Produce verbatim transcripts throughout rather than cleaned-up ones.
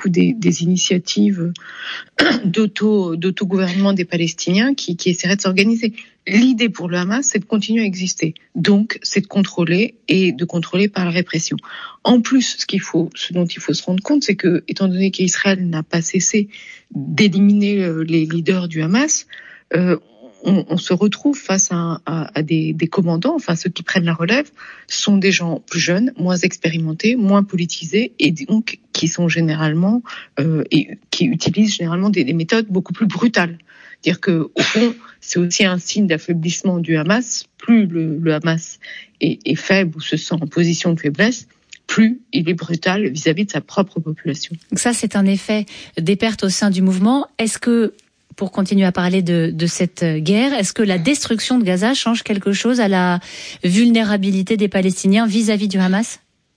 ou des, des initiatives d'auto, d'autogouvernement des Palestiniens qui, qui essaieraient de s'organiser. L'idée pour le Hamas, c'est de continuer à exister. Donc, c'est de contrôler et de contrôler par la répression. En plus, ce qu'il faut, ce dont il faut se rendre compte, c'est que, étant donné qu'Israël n'a pas cessé d'éliminer les leaders du Hamas, euh, on, on se retrouve face à, à, à des, des commandants, enfin ceux qui prennent la relève, sont des gens plus jeunes, moins expérimentés, moins politisés, et donc qui sont généralement euh, et qui utilisent généralement des, des méthodes beaucoup plus brutales. C'est-à-dire que, au fond, c'est aussi un signe d'affaiblissement du Hamas. Plus le, le Hamas est, est faible ou se sent en position de faiblesse, plus il est brutal vis-à-vis de sa propre population. Donc ça, c'est un effet des pertes au sein du mouvement. Est-ce que, pour continuer à parler de, de cette guerre, est-ce que la destruction de Gaza change quelque chose à la vulnérabilité des Palestiniens vis-à-vis du Hamas ?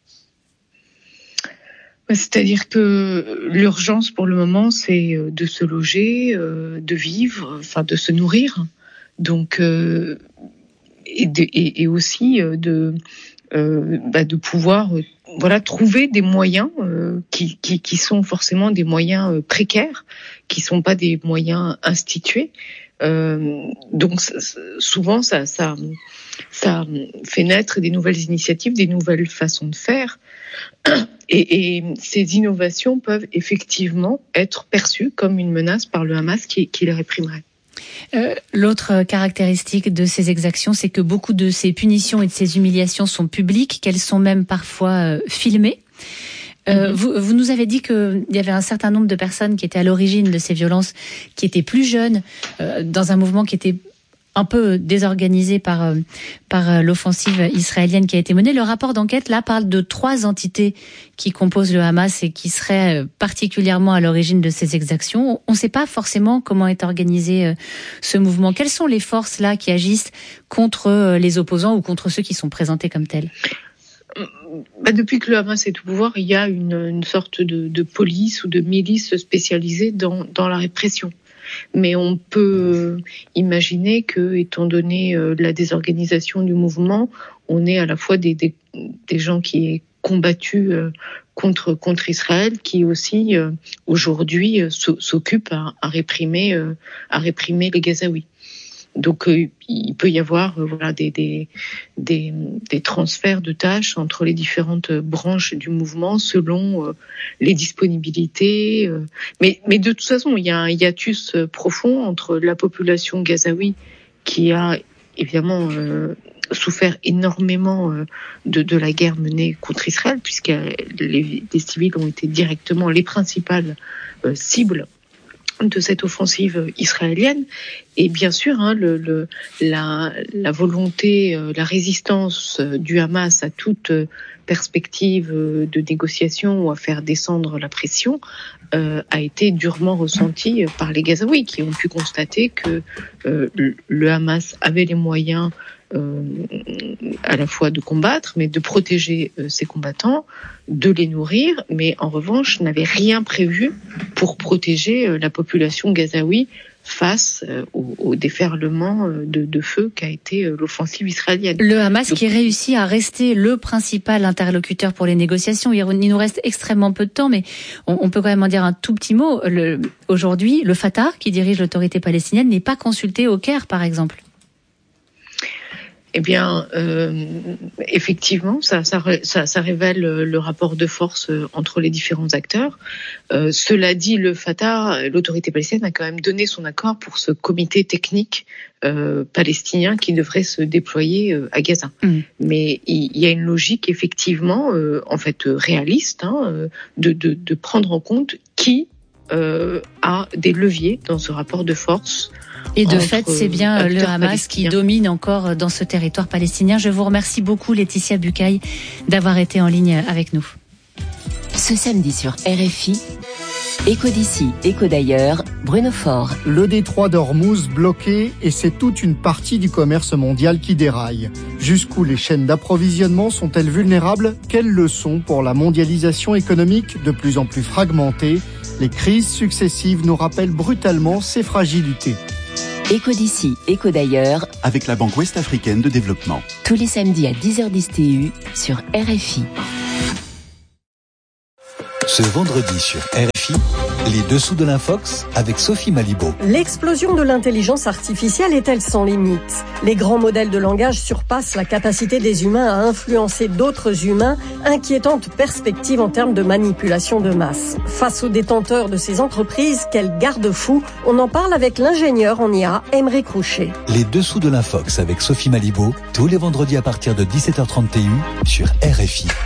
C'est-à-dire que l'urgence pour le moment, c'est de se loger, de vivre, enfin de se nourrir, donc euh, et, de, et, et aussi de euh, bah de pouvoir voilà trouver des moyens euh, qui, qui qui sont forcément des moyens précaires, qui sont pas des moyens institués. Euh, donc souvent ça ça ça fait naître des nouvelles initiatives, des nouvelles façons de faire. Et, et ces innovations peuvent effectivement être perçues comme une menace par le Hamas qui, qui les réprimerait. Euh, l'autre caractéristique de ces exactions, c'est que beaucoup de ces punitions et de ces humiliations sont publiques, qu'elles sont même parfois euh, filmées. Euh, mm-hmm. vous, vous nous avez dit qu'il y avait un certain nombre de personnes qui étaient à l'origine de ces violences, qui étaient plus jeunes, euh, dans un mouvement qui était un peu désorganisé par par l'offensive israélienne qui a été menée. Le rapport d'enquête, là, parle de trois entités qui composent le Hamas et qui seraient particulièrement à l'origine de ces exactions. On ne sait pas forcément comment est organisé ce mouvement. Quelles sont les forces, là, qui agissent contre les opposants ou contre ceux qui sont présentés comme tels ? Bah depuis que le Hamas est au pouvoir, il y a une, une sorte de, de police ou de milice spécialisée dans, dans la répression. Mais on peut imaginer que, étant donné la désorganisation du mouvement, on est à la fois des, des, des gens qui est combattu contre contre Israël, qui aussi aujourd'hui s'occupent à, à réprimer à réprimer les Gazaouis. Donc euh, il peut y avoir euh, voilà des, des des des transferts de tâches entre les différentes branches du mouvement selon euh, les disponibilités. Euh, mais mais de toute façon, il y a un hiatus profond entre la population gazaoui qui a évidemment euh, souffert énormément euh, de de la guerre menée contre Israël, puisque les, les civils ont été directement les principales euh, cibles de cette offensive israélienne. Et bien sûr, hein, le, le, la, la volonté, euh, la résistance du Hamas à toute perspective de négociation ou à faire descendre la pression euh, a été durement ressentie par les Gazaouis, qui ont pu constater que euh, le Hamas avait les moyens Euh, à la fois de combattre, mais de protéger euh, ses combattants, de les nourrir, mais en revanche n'avait rien prévu pour protéger euh, la population gazaoui face euh, au, au déferlement euh, de, de feu qu'a été euh, l'offensive israélienne. Le Hamas Donc, qui réussit à rester le principal interlocuteur pour les négociations. Il nous reste extrêmement peu de temps, mais on, on peut quand même en dire un tout petit mot. Le, aujourd'hui, le Fatah, qui dirige l'autorité palestinienne, n'est pas consulté au Caire, par exemple. Eh bien, euh, effectivement, ça, ça, ça, ça révèle le rapport de force entre les différents acteurs. Euh, cela dit, le Fatah, l'autorité palestinienne, a quand même donné son accord pour ce comité technique euh, palestinien qui devrait se déployer euh, à Gaza. Mmh. Mais il, il y a une logique, effectivement, euh, en fait réaliste, hein, de, de, de prendre en compte qui euh, a des leviers dans ce rapport de force. Et de fait, c'est bien le Hamas qui domine encore dans ce territoire palestinien. Je vous remercie beaucoup, Laetitia Bucaille, d'avoir été en ligne avec nous. Ce samedi sur R F I, Écho d'ici, écho d'ailleurs, Bruno Faure. Le détroit d'Ormuz bloqué et c'est toute une partie du commerce mondial qui déraille. Jusqu'où les chaînes d'approvisionnement sont-elles vulnérables ? Quelles leçons pour la mondialisation économique de plus en plus fragmentée ? Les crises successives nous rappellent brutalement ces fragilités. Écho d'ici, écho d'ailleurs, avec la Banque Ouest-Africaine de Développement. Tous les samedis à dix heures dix T U sur R F I. Ce vendredi sur R F I. R F I, les dessous de l'Infox avec Sophie Malibaud. L'explosion de l'intelligence artificielle est-elle sans limite ? Les grands modèles de langage surpassent la capacité des humains à influencer d'autres humains, inquiétante perspective en termes de manipulation de masse. Face aux détenteurs de ces entreprises, quel garde-fou ? On en parle avec l'ingénieur en I A, Aymeric Roucher. Les dessous de l'Infox avec Sophie Malibaud, tous les vendredis à partir de dix-sept heures trente sur R F I.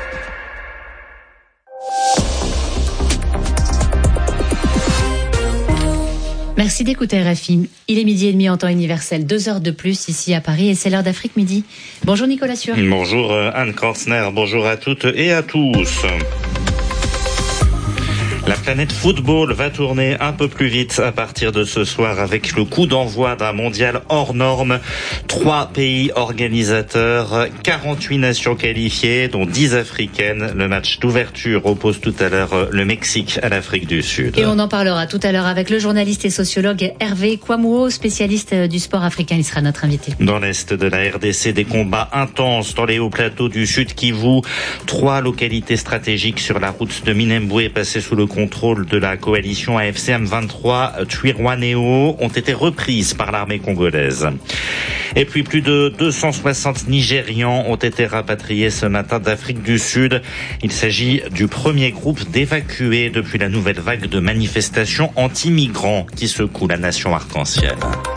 Merci d'écouter R F I. Il est midi et demi en temps universel, deux heures de plus ici à Paris et c'est l'heure d'Afrique Midi. Bonjour Nicolas Sûr. Bonjour Anne Korsner, bonjour à toutes et à tous. La planète football va tourner un peu plus vite à partir de ce soir avec le coup d'envoi d'un mondial hors norme. Trois pays organisateurs, quarante-huit nations qualifiées, dont dix africaines. Le match d'ouverture oppose tout à l'heure le Mexique à l'Afrique du Sud. Et on en parlera tout à l'heure avec le journaliste et sociologue Hervé Kouamouo, spécialiste du sport africain. Il sera notre invité. Dans l'est de la R D C, des combats intenses dans les hauts plateaux du Sud Kivu. Trois localités stratégiques sur la route de Minembwe passées sous le contrôle de la coalition A F C M vingt-trois Twirwaneho ont été reprises par l'armée congolaise. Et puis plus de deux cent soixante Nigérians ont été rapatriés ce matin d'Afrique du Sud. Il s'agit du premier groupe d'évacués depuis la nouvelle vague de manifestations anti-migrants qui secoue la nation arc-en-ciel.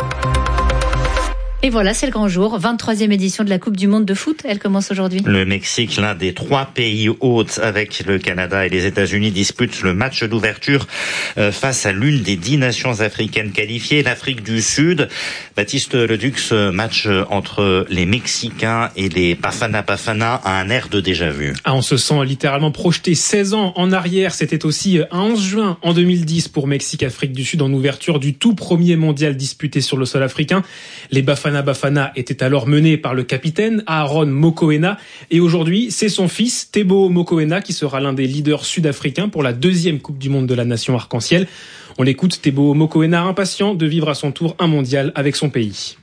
Et voilà, c'est le grand jour. vingt-troisième édition de la Coupe du Monde de foot. Elle commence aujourd'hui. Le Mexique, l'un des trois pays hôtes avec le Canada et les États-Unis, dispute le match d'ouverture face à l'une des dix nations africaines qualifiées, l'Afrique du Sud. Baptiste Leduc, ce match entre les Mexicains et les Bafana Bafana a un air de déjà-vu. Ah, on se sent littéralement projeté seize ans en arrière. C'était aussi un onze juin en deux mille dix pour Mexique-Afrique du Sud en ouverture du tout premier mondial disputé sur le sol africain. Les Bafana Bafana était alors mené par le capitaine Aaron Mokoena et aujourd'hui c'est son fils Teboho Mokoena qui sera l'un des leaders sud-africains pour la deuxième Coupe du Monde de la nation arc-en-ciel. On l'écoute, Teboho Mokoena, impatient de vivre à son tour un mondial avec son pays.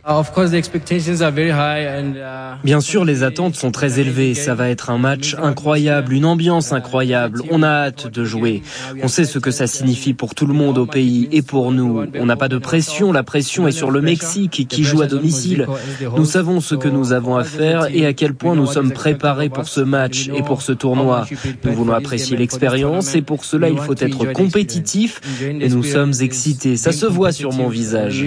Bien sûr, les attentes sont très élevées. Ça va être un match incroyable, une ambiance incroyable. On a hâte de jouer. On sait ce que ça signifie pour tout le monde au pays et pour nous. On n'a pas de pression. La pression est sur le Mexique qui joue à domicile. Nous savons ce que nous avons à faire et à quel point nous sommes préparés pour ce match et pour ce tournoi. Nous voulons apprécier l'expérience et pour cela, il faut être compétitif et nous Nous sommes excités, ça se voit sur mon visage.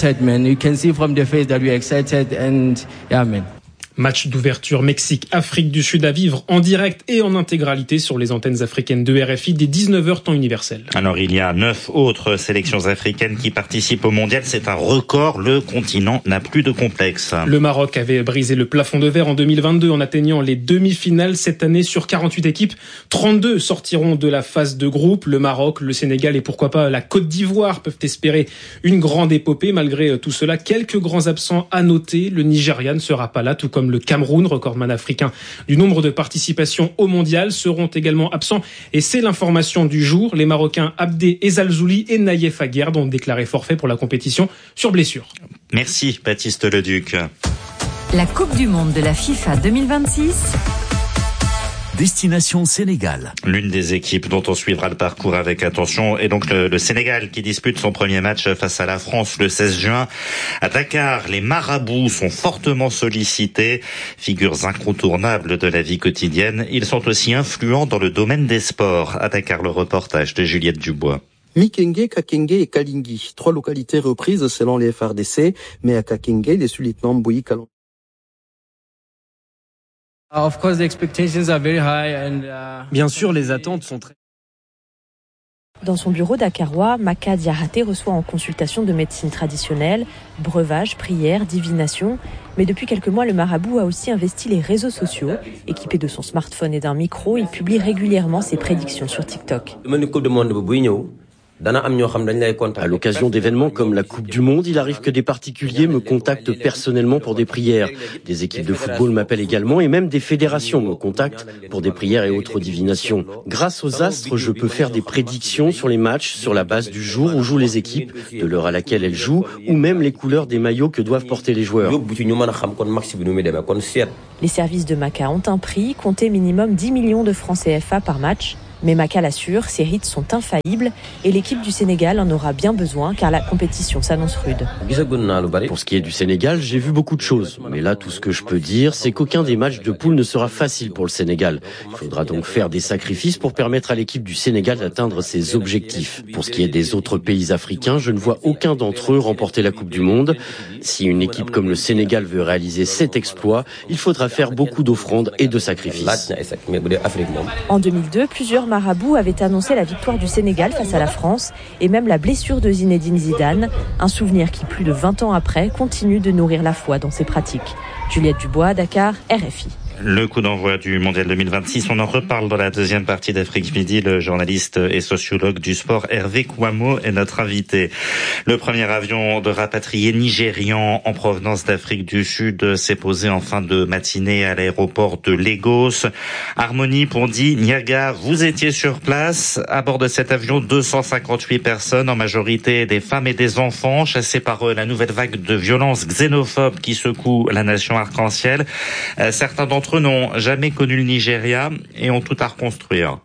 Match d'ouverture Mexique-Afrique du Sud à vivre en direct et en intégralité sur les antennes africaines de R F I dès dix-neuf heures temps universel. Alors il y a neuf autres sélections africaines qui participent au mondial. C'est un record, le continent n'a plus de complexe. Le Maroc avait brisé le plafond de verre en deux mille vingt-deux en atteignant les demi-finales. Cette année, sur quarante-huit équipes, trente-deux sortiront de la phase de groupe. Le Maroc, le Sénégal et pourquoi pas la Côte d'Ivoire peuvent espérer une grande épopée. Malgré tout cela, quelques grands absents à noter. Le Nigeria ne sera pas là, tout comme le Cameroun, recordman africain du nombre de participations au mondial, seront également absents. Et c'est l'information du jour. Les Marocains Abdé Ezalzouli et Naïef Aguerd ont déclaré forfait pour la compétition sur blessure. Merci Baptiste Leduc. La Coupe du Monde de la FIFA deux mille vingt-six. Destination Sénégal. L'une des équipes dont on suivra le parcours avec attention est donc le, le Sénégal qui dispute son premier match face à la France le seize juin. À Dakar, les marabouts sont fortement sollicités. Figures incontournables de la vie quotidienne, ils sont aussi influents dans le domaine des sports. À Dakar, le reportage de Juliette Dubois. Mikenge, Kakenge et Kalingi, trois localités reprises selon les F R D C, mais à Kakenge, les sous-lieutenants Mbouyi Kalon. Bien sûr, les attentes sont très... Dans son bureau dakarois, Maka Diarate reçoit en consultation de médecine traditionnelle, breuvage, prière, divination. Mais depuis quelques mois, le marabout a aussi investi les réseaux sociaux. Équipé de son smartphone et d'un micro, il publie régulièrement ses prédictions sur TikTok. À l'occasion d'événements comme la Coupe du Monde, il arrive que des particuliers me contactent personnellement pour des prières. Des équipes de football m'appellent également et même des fédérations me contactent pour des prières et autres divinations. Grâce aux astres, je peux faire des prédictions sur les matchs sur la base du jour où jouent les équipes, de l'heure à laquelle elles jouent ou même les couleurs des maillots que doivent porter les joueurs. Les services de Maka ont un prix, compté minimum dix millions de francs C F A par match. Mais Maka l'assure, ses rites sont infaillibles et l'équipe du Sénégal en aura bien besoin car la compétition s'annonce rude. Pour ce qui est du Sénégal, j'ai vu beaucoup de choses. Mais là, tout ce que je peux dire, c'est qu'aucun des matchs de poule ne sera facile pour le Sénégal. Il faudra donc faire des sacrifices pour permettre à l'équipe du Sénégal d'atteindre ses objectifs. Pour ce qui est des autres pays africains, je ne vois aucun d'entre eux remporter la Coupe du Monde. Si une équipe comme le Sénégal veut réaliser cet exploit, il faudra faire beaucoup d'offrandes et de sacrifices. En deux mille deux, plusieurs marabouts avaient annoncé la victoire du Sénégal face à la France et même la blessure de Zinedine Zidane, un souvenir qui, plus de vingt ans après, continue de nourrir la foi dans ses pratiques. Juliette Dubois, Dakar, R F I. Le coup d'envoi du Mondial deux mille vingt-six, on en reparle dans la deuxième partie d'Afrique Midi. Le journaliste et sociologue du sport Hervé Kouamo est notre invité. Le premier avion de rapatriés nigérians en provenance d'Afrique du Sud s'est posé en fin de matinée à l'aéroport de Lagos. Harmonie Pondi Niaga, vous étiez sur place. À bord de cet avion, deux cent cinquante-huit personnes, en majorité des femmes et des enfants, chassés par la nouvelle vague de violence xénophobe qui secoue la nation arc-en-ciel. Certains d'entre eux n'ont jamais connu le Nigeria et ont tout à reconstruire.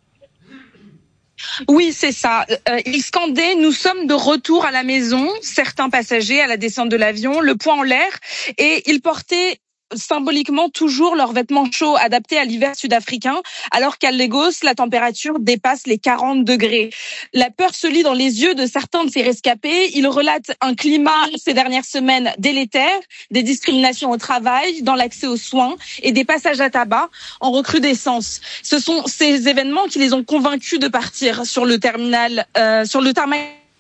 Oui, c'est ça. Euh, ils scandaient « Nous sommes de retour à la maison », certains passagers à la descente de l'avion, le poing en l'air, et ils portaient symboliquement toujours leurs vêtements chauds adaptés à l'hiver sud-africain, alors qu'à Lagos, la température dépasse les quarante degrés. La peur se lit dans les yeux de certains de ces rescapés. Ils relatent un climat ces dernières semaines délétère, des discriminations au travail, dans l'accès aux soins et des passages à tabac en recrudescence. Ce sont ces événements qui les ont convaincus de partir sur le terminal, euh, sur le tarmac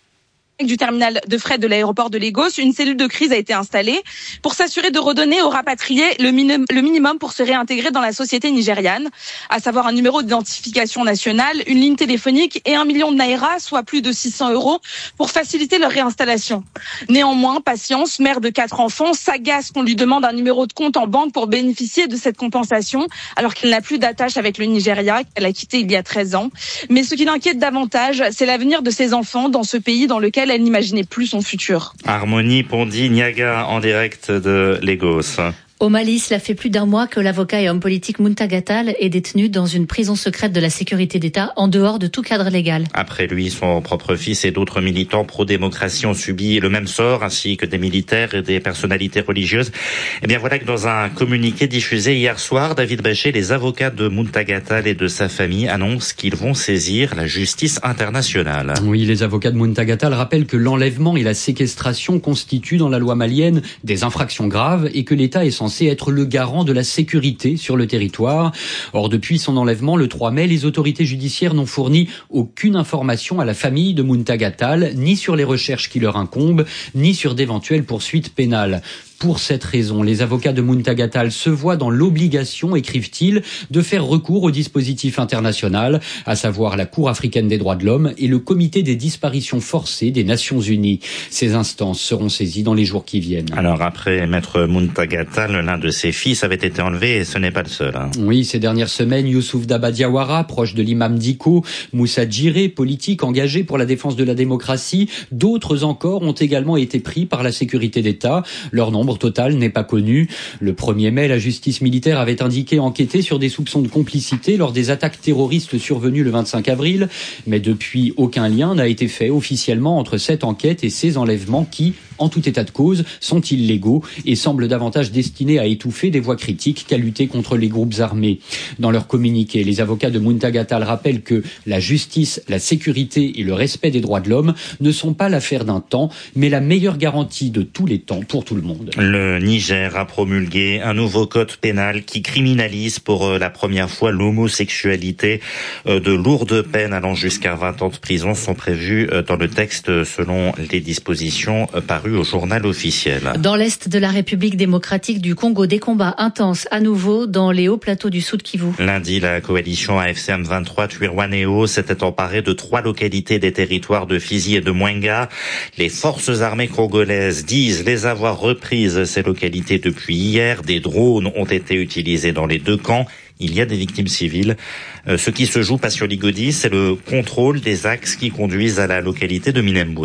du terminal de fret de l'aéroport de Lagos. Une cellule de crise a été installée pour s'assurer de redonner aux rapatriés le, minim, le minimum pour se réintégrer dans la société nigériane, à savoir un numéro d'identification nationale, une ligne téléphonique et un million de naira, soit plus de six cents euros, pour faciliter leur réinstallation. Néanmoins, Patience, mère de quatre enfants, s'agace qu'on lui demande un numéro de compte en banque pour bénéficier de cette compensation, alors qu'elle n'a plus d'attache avec le Nigeria, qu'elle a quitté il y a treize ans. Mais ce qui l'inquiète davantage, c'est l'avenir de ses enfants dans ce pays dans lequel elle n'imaginait plus son futur. Harmonie Pondi Niaga en direct de Lagos. Au Mali, cela fait plus d'un mois que l'avocat et homme politique Muntagha Tall est détenu dans une prison secrète de la sécurité d'État en dehors de tout cadre légal. Après lui, son propre fils et d'autres militants pro-démocratie ont subi le même sort, ainsi que des militaires et des personnalités religieuses. Eh bien voilà que dans un communiqué diffusé hier soir, David Bachet, les avocats de Muntagha Tall et de sa famille annoncent qu'ils vont saisir la justice internationale. Oui, les avocats de Muntagha Tall rappellent que l'enlèvement et la séquestration constituent dans la loi malienne des infractions graves et que l'État est censé censé être le garant de la sécurité sur le territoire. Or, depuis son enlèvement le trois mai, les autorités judiciaires n'ont fourni aucune information à la famille de Muntagha Tall, ni sur les recherches qui leur incombent, ni sur d'éventuelles poursuites pénales. Pour cette raison, les avocats de Muntagha Tall se voient dans l'obligation, écrivent-ils, de faire recours au dispositif international, à savoir la Cour africaine des droits de l'homme et le Comité des disparitions forcées des Nations Unies. Ces instances seront saisies dans les jours qui viennent. Alors après maître Muntagha Tall, l'un de ses fils avait été enlevé et ce n'est pas le seul. Hein. Oui, ces dernières semaines, Youssouf Daba Diawara, proche de l'imam Diko, Moussa Djiré, politique engagé pour la défense de la démocratie, d'autres encore ont également été pris par la sécurité d'État. Leur nombre total n'est pas connu. Le premier mai, la justice militaire avait indiqué enquêter sur des soupçons de complicité lors des attaques terroristes survenues le vingt-cinq avril. Mais depuis, aucun lien n'a été fait officiellement entre cette enquête et ces enlèvements qui, en tout état de cause, sont illégaux et semblent davantage destinés à étouffer des voix critiques qu'à lutter contre les groupes armés. Dans leur communiqué, les avocats de Muntagha Tall rappellent que la justice, la sécurité et le respect des droits de l'homme ne sont pas l'affaire d'un temps, mais la meilleure garantie de tous les temps pour tout le monde. Le Niger a promulgué un nouveau code pénal qui criminalise pour la première fois l'homosexualité. De lourdes peines allant jusqu'à vingt ans de prison sont prévues dans le texte selon les dispositions parues au journal officiel. Dans l'est de la République démocratique du Congo, des combats intenses à nouveau dans les hauts plateaux du Sud Kivu. Lundi, la coalition A F C M vingt-trois Twirwaneho s'était emparée de trois localités des territoires de Fizi et de Mwenga. Les forces armées congolaises disent les avoir reprises ces localités depuis hier. Des drones ont été utilisés dans les deux camps. Il y a des victimes civiles. Euh, ce qui se joue, Patio Ligodi, c'est le contrôle des axes qui conduisent à la localité de Minembwe.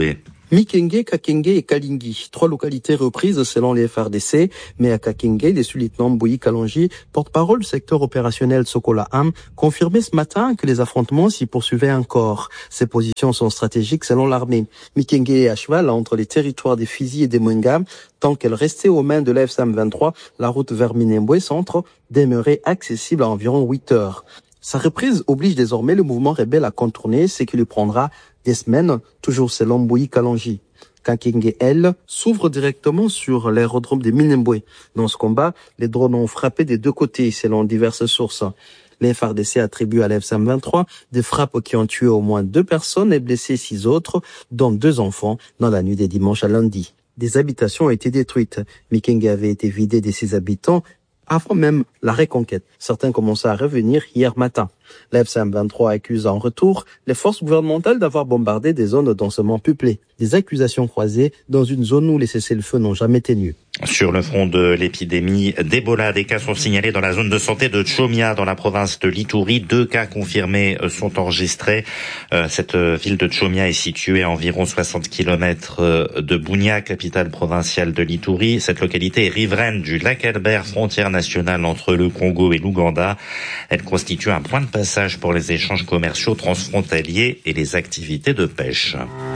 Mikenge, Kakenge et Kalingi, trois localités reprises selon les F R D C, mais à Kakenge, les sous-lieutenants Mboui Kalonji, porte-parole du secteur opérationnel Sokola-Am, confirmait ce matin que les affrontements s'y poursuivaient encore. Ces positions sont stratégiques selon l'armée. Mikenge est à cheval entre les territoires des Fizi et des Mwenga. Tant qu'elle restait aux mains de l'A F C M vingt-trois, la route vers Minembwe Centre demeurait accessible à environ huit heures. Sa reprise oblige désormais le mouvement rebelle à contourner, ce qui lui prendra des semaines, toujours selon Mboui Kalonji. Kakenge, elle, s'ouvre directement sur l'aérodrome de Minembwe. Dans ce combat, les drones ont frappé des deux côtés, selon diverses sources. Les F R D C attribuent à l'A F C M vingt-trois des frappes qui ont tué au moins deux personnes et blessé six autres, dont deux enfants, dans la nuit de dimanche à lundi. Des habitations ont été détruites. Mikenge avait été vidé de ses habitants avant même la reconquête. Certains commençaient à revenir hier matin. L'A F C M vingt-trois accuse en retour les forces gouvernementales d'avoir bombardé des zones densément peuplées. Des accusations croisées dans une zone où les cessez-le-feu n'ont jamais tenu. Sur le front de l'épidémie d'Ebola, des cas sont signalés dans la zone de santé de Tchomia, dans la province de l'Ituri. Deux cas confirmés sont enregistrés. Cette ville de Tchomia est située à environ soixante kilomètres de Bunia, capitale provinciale de l'Ituri. Cette localité est riveraine du lac Albert, frontière nationale entre le Congo et l'Ouganda. Elle constitue un point de passage pour les échanges commerciaux transfrontaliers et les activités de pêche.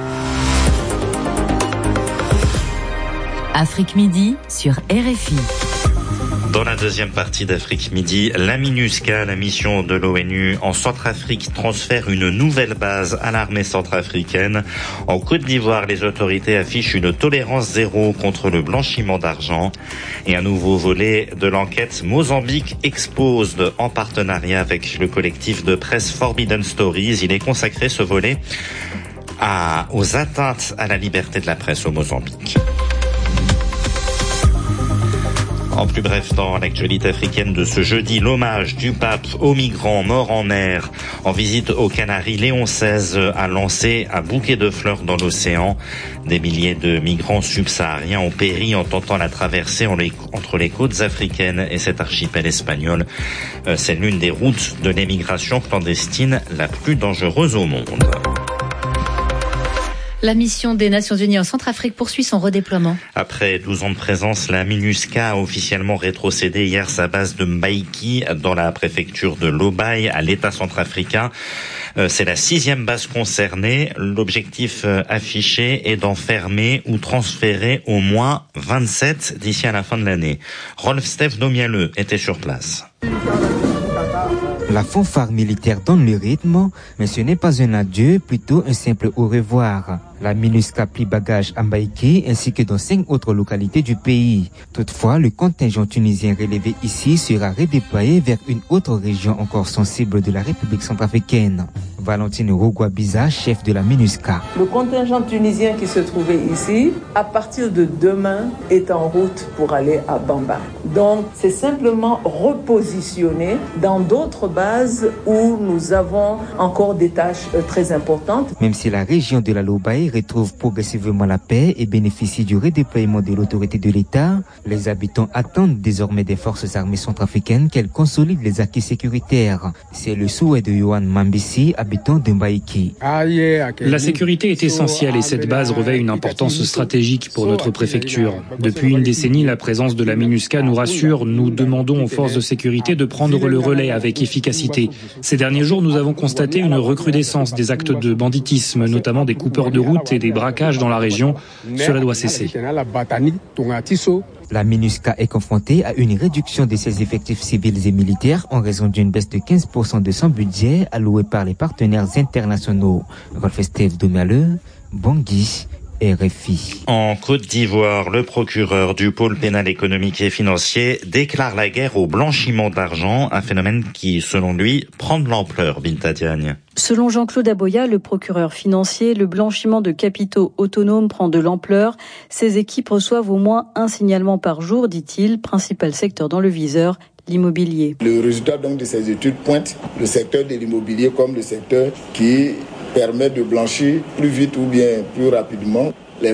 Afrique Midi sur R F I. Dans la deuxième partie d'Afrique Midi, la MINUSCA, la mission de l'ONU en Centrafrique, transfère une nouvelle base à l'armée centrafricaine. En Côte d'Ivoire, les autorités affichent une tolérance zéro contre le blanchiment d'argent. Et un nouveau volet de l'enquête Mozambique Exposed, en partenariat avec le collectif de presse Forbidden Stories. Il est consacré, ce volet, à, aux atteintes à la liberté de la presse au Mozambique. En plus bref, dans l'actualité africaine de ce jeudi, l'hommage du pape aux migrants morts en mer. En visite aux Canaries, Léon seize a lancé un bouquet de fleurs dans l'océan. Des milliers de migrants subsahariens ont péri en tentant la traversée entre les côtes africaines et cet archipel espagnol. C'est l'une des routes de l'émigration clandestine la plus dangereuse au monde. La mission des Nations Unies en Centrafrique poursuit son redéploiement. Après douze ans de présence, la MINUSCA a officiellement rétrocédé hier sa base de Mbaïki dans la préfecture de Lobaye à l'État centrafricain. C'est la sixième base concernée. L'objectif affiché est d'en fermer ou transférer au moins vingt-sept d'ici à la fin de l'année. Rolf Steph Nomialeux était sur place. La fanfare militaire donne le rythme, mais ce n'est pas un adieu, plutôt un simple au revoir. La MINUSCA plie bagage à Mbaïki ainsi que dans cinq autres localités du pays. Toutefois, le contingent tunisien relevé ici sera redéployé vers une autre région encore sensible de la République centrafricaine. Valentine Rogua-Biza, chef de la MINUSCA. Le contingent tunisien qui se trouvait ici, à partir de demain, est en route pour aller à Bamba. Donc, c'est simplement repositionné dans d'autres bases où nous avons encore des tâches très importantes. Même si la région de la Lobaye retrouve progressivement la paix et bénéficie du redéploiement de l'autorité de l'État, les habitants attendent désormais des forces armées centrafricaines qu'elles consolident les acquis sécuritaires. C'est le souhait de Yohan Mambissi, habitant de Mbaïki. La sécurité est essentielle et cette base revêt une importance stratégique pour notre préfecture. Depuis une décennie, la présence de la MINUSCA nous rassure. Nous demandons aux forces de sécurité de prendre le relais avec efficacité. Ces derniers jours, nous avons constaté une recrudescence des actes de banditisme, notamment des coupeurs de route et des braquages dans la région. Cela doit cesser. La MINUSCA est confrontée à une réduction de ses effectifs civils et militaires en raison d'une baisse de quinze pour cent de son budget alloué par les partenaires internationaux. Rolf Steve Domialeux, Bangui, R F I. En Côte d'Ivoire, le procureur du pôle pénal économique et financier déclare la guerre au blanchiment d'argent, un phénomène qui, selon lui, prend de l'ampleur, Binta Diagne. Selon Jean-Claude Aboya, le procureur financier, le blanchiment de capitaux autonomes prend de l'ampleur. Ces équipes reçoivent au moins un signalement par jour, dit-il, principal secteur dans le viseur, l'immobilier. Le résultat donc de ces études pointe le secteur de l'immobilier comme le secteur qui permet de blanchir plus vite ou bien plus rapidement les fonds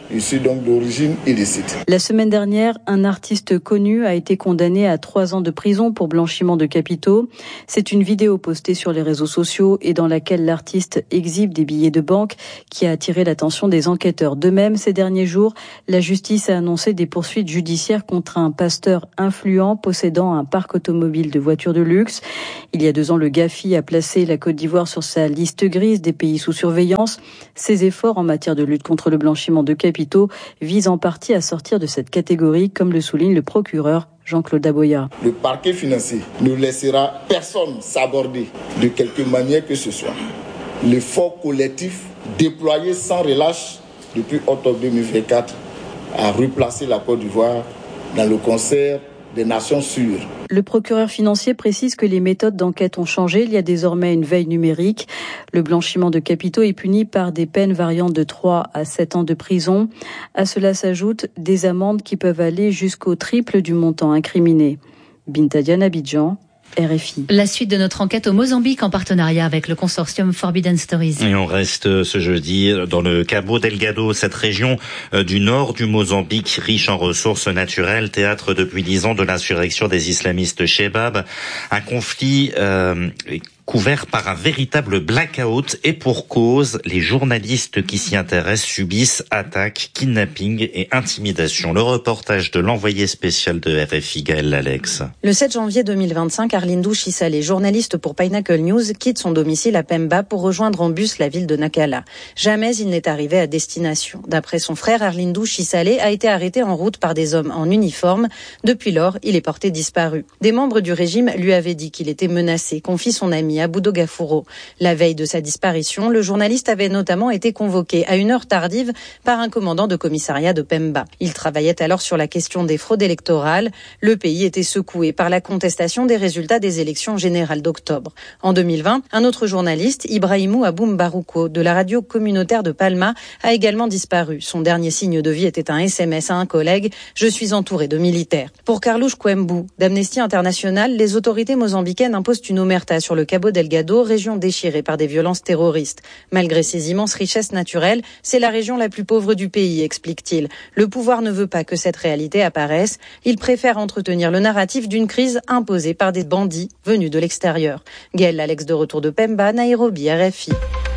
issus donc d'origine illicite. La semaine dernière, un artiste connu a été condamné à trois ans de prison pour blanchiment de capitaux. C'est une vidéo postée sur les réseaux sociaux et dans laquelle l'artiste exhibe des billets de banque qui a attiré l'attention des enquêteurs. De même, ces derniers jours, la justice a annoncé des poursuites judiciaires contre un pasteur influent possédant un parc automobile de voitures de luxe. Il y a deux ans, le Gafi a placé la Côte d'Ivoire sur sa liste grise des pays sous surveillance. Ses efforts en matière de lutte contre le blanchiment de capitaux vise en partie à sortir de cette catégorie, comme le souligne le procureur Jean-Claude Daboya. Le parquet financier ne laissera personne s'aborder de quelque manière que ce soit. L'effort collectif déployé sans relâche depuis octobre deux mille vingt-quatre a replacé la Côte d'Ivoire dans le concert des nations sûres. Le procureur financier précise que les méthodes d'enquête ont changé. Il y a désormais une veille numérique. Le blanchiment de capitaux est puni par des peines variant de trois à sept ans de prison. À cela s'ajoutent des amendes qui peuvent aller jusqu'au triple du montant incriminé. Binta Diane, Abidjan, R F I. La suite de notre enquête au Mozambique en partenariat avec le consortium Forbidden Stories. Et on reste ce jeudi dans le Cabo Delgado, cette région du nord du Mozambique, riche en ressources naturelles, théâtre depuis dix ans de l'insurrection des islamistes Chebab. Un conflit euh, couvert par un véritable blackout et pour cause, les journalistes qui s'y intéressent subissent attaques, kidnapping et intimidation. Le reportage de l'envoyé spécial de R F I, Gaël Alex. Le sept janvier deux mille vingt-cinq, Arlindou Chisale, journaliste pour Pinnacle News, quitte son domicile à Pemba pour rejoindre en bus la ville de Nakala. Jamais il n'est arrivé à destination. D'après son frère, Arlindou Chisale a été arrêté en route par des hommes en uniforme. Depuis lors, il est porté disparu. Des membres du régime lui avaient dit qu'il était menacé, confie son ami Aboudo Gafouro. La veille de sa disparition, le journaliste avait notamment été convoqué à une heure tardive par un commandant de commissariat de Pemba. Il travaillait alors sur la question des fraudes électorales. Le pays était secoué par la contestation des résultats des élections générales d'octobre. En deux mille vingt, un autre journaliste, Ibrahimou Aboum Barouko, de la radio communautaire de Palma, a également disparu. Son dernier signe de vie était un S M S à un collègue « Je suis entouré de militaires ». Pour Carlos Kwembu, d'Amnesty International, les autorités mozambicaines imposent une omerta sur le Cabo Delgado, région déchirée par des violences terroristes. Malgré ses immenses richesses naturelles, c'est la région la plus pauvre du pays, explique-t-il. Le pouvoir ne veut pas que cette réalité apparaisse. Il préfère entretenir le narratif d'une crise imposée par des bandits venus de l'extérieur. Gaël Alex de retour de Pemba, Nairobi, R F I.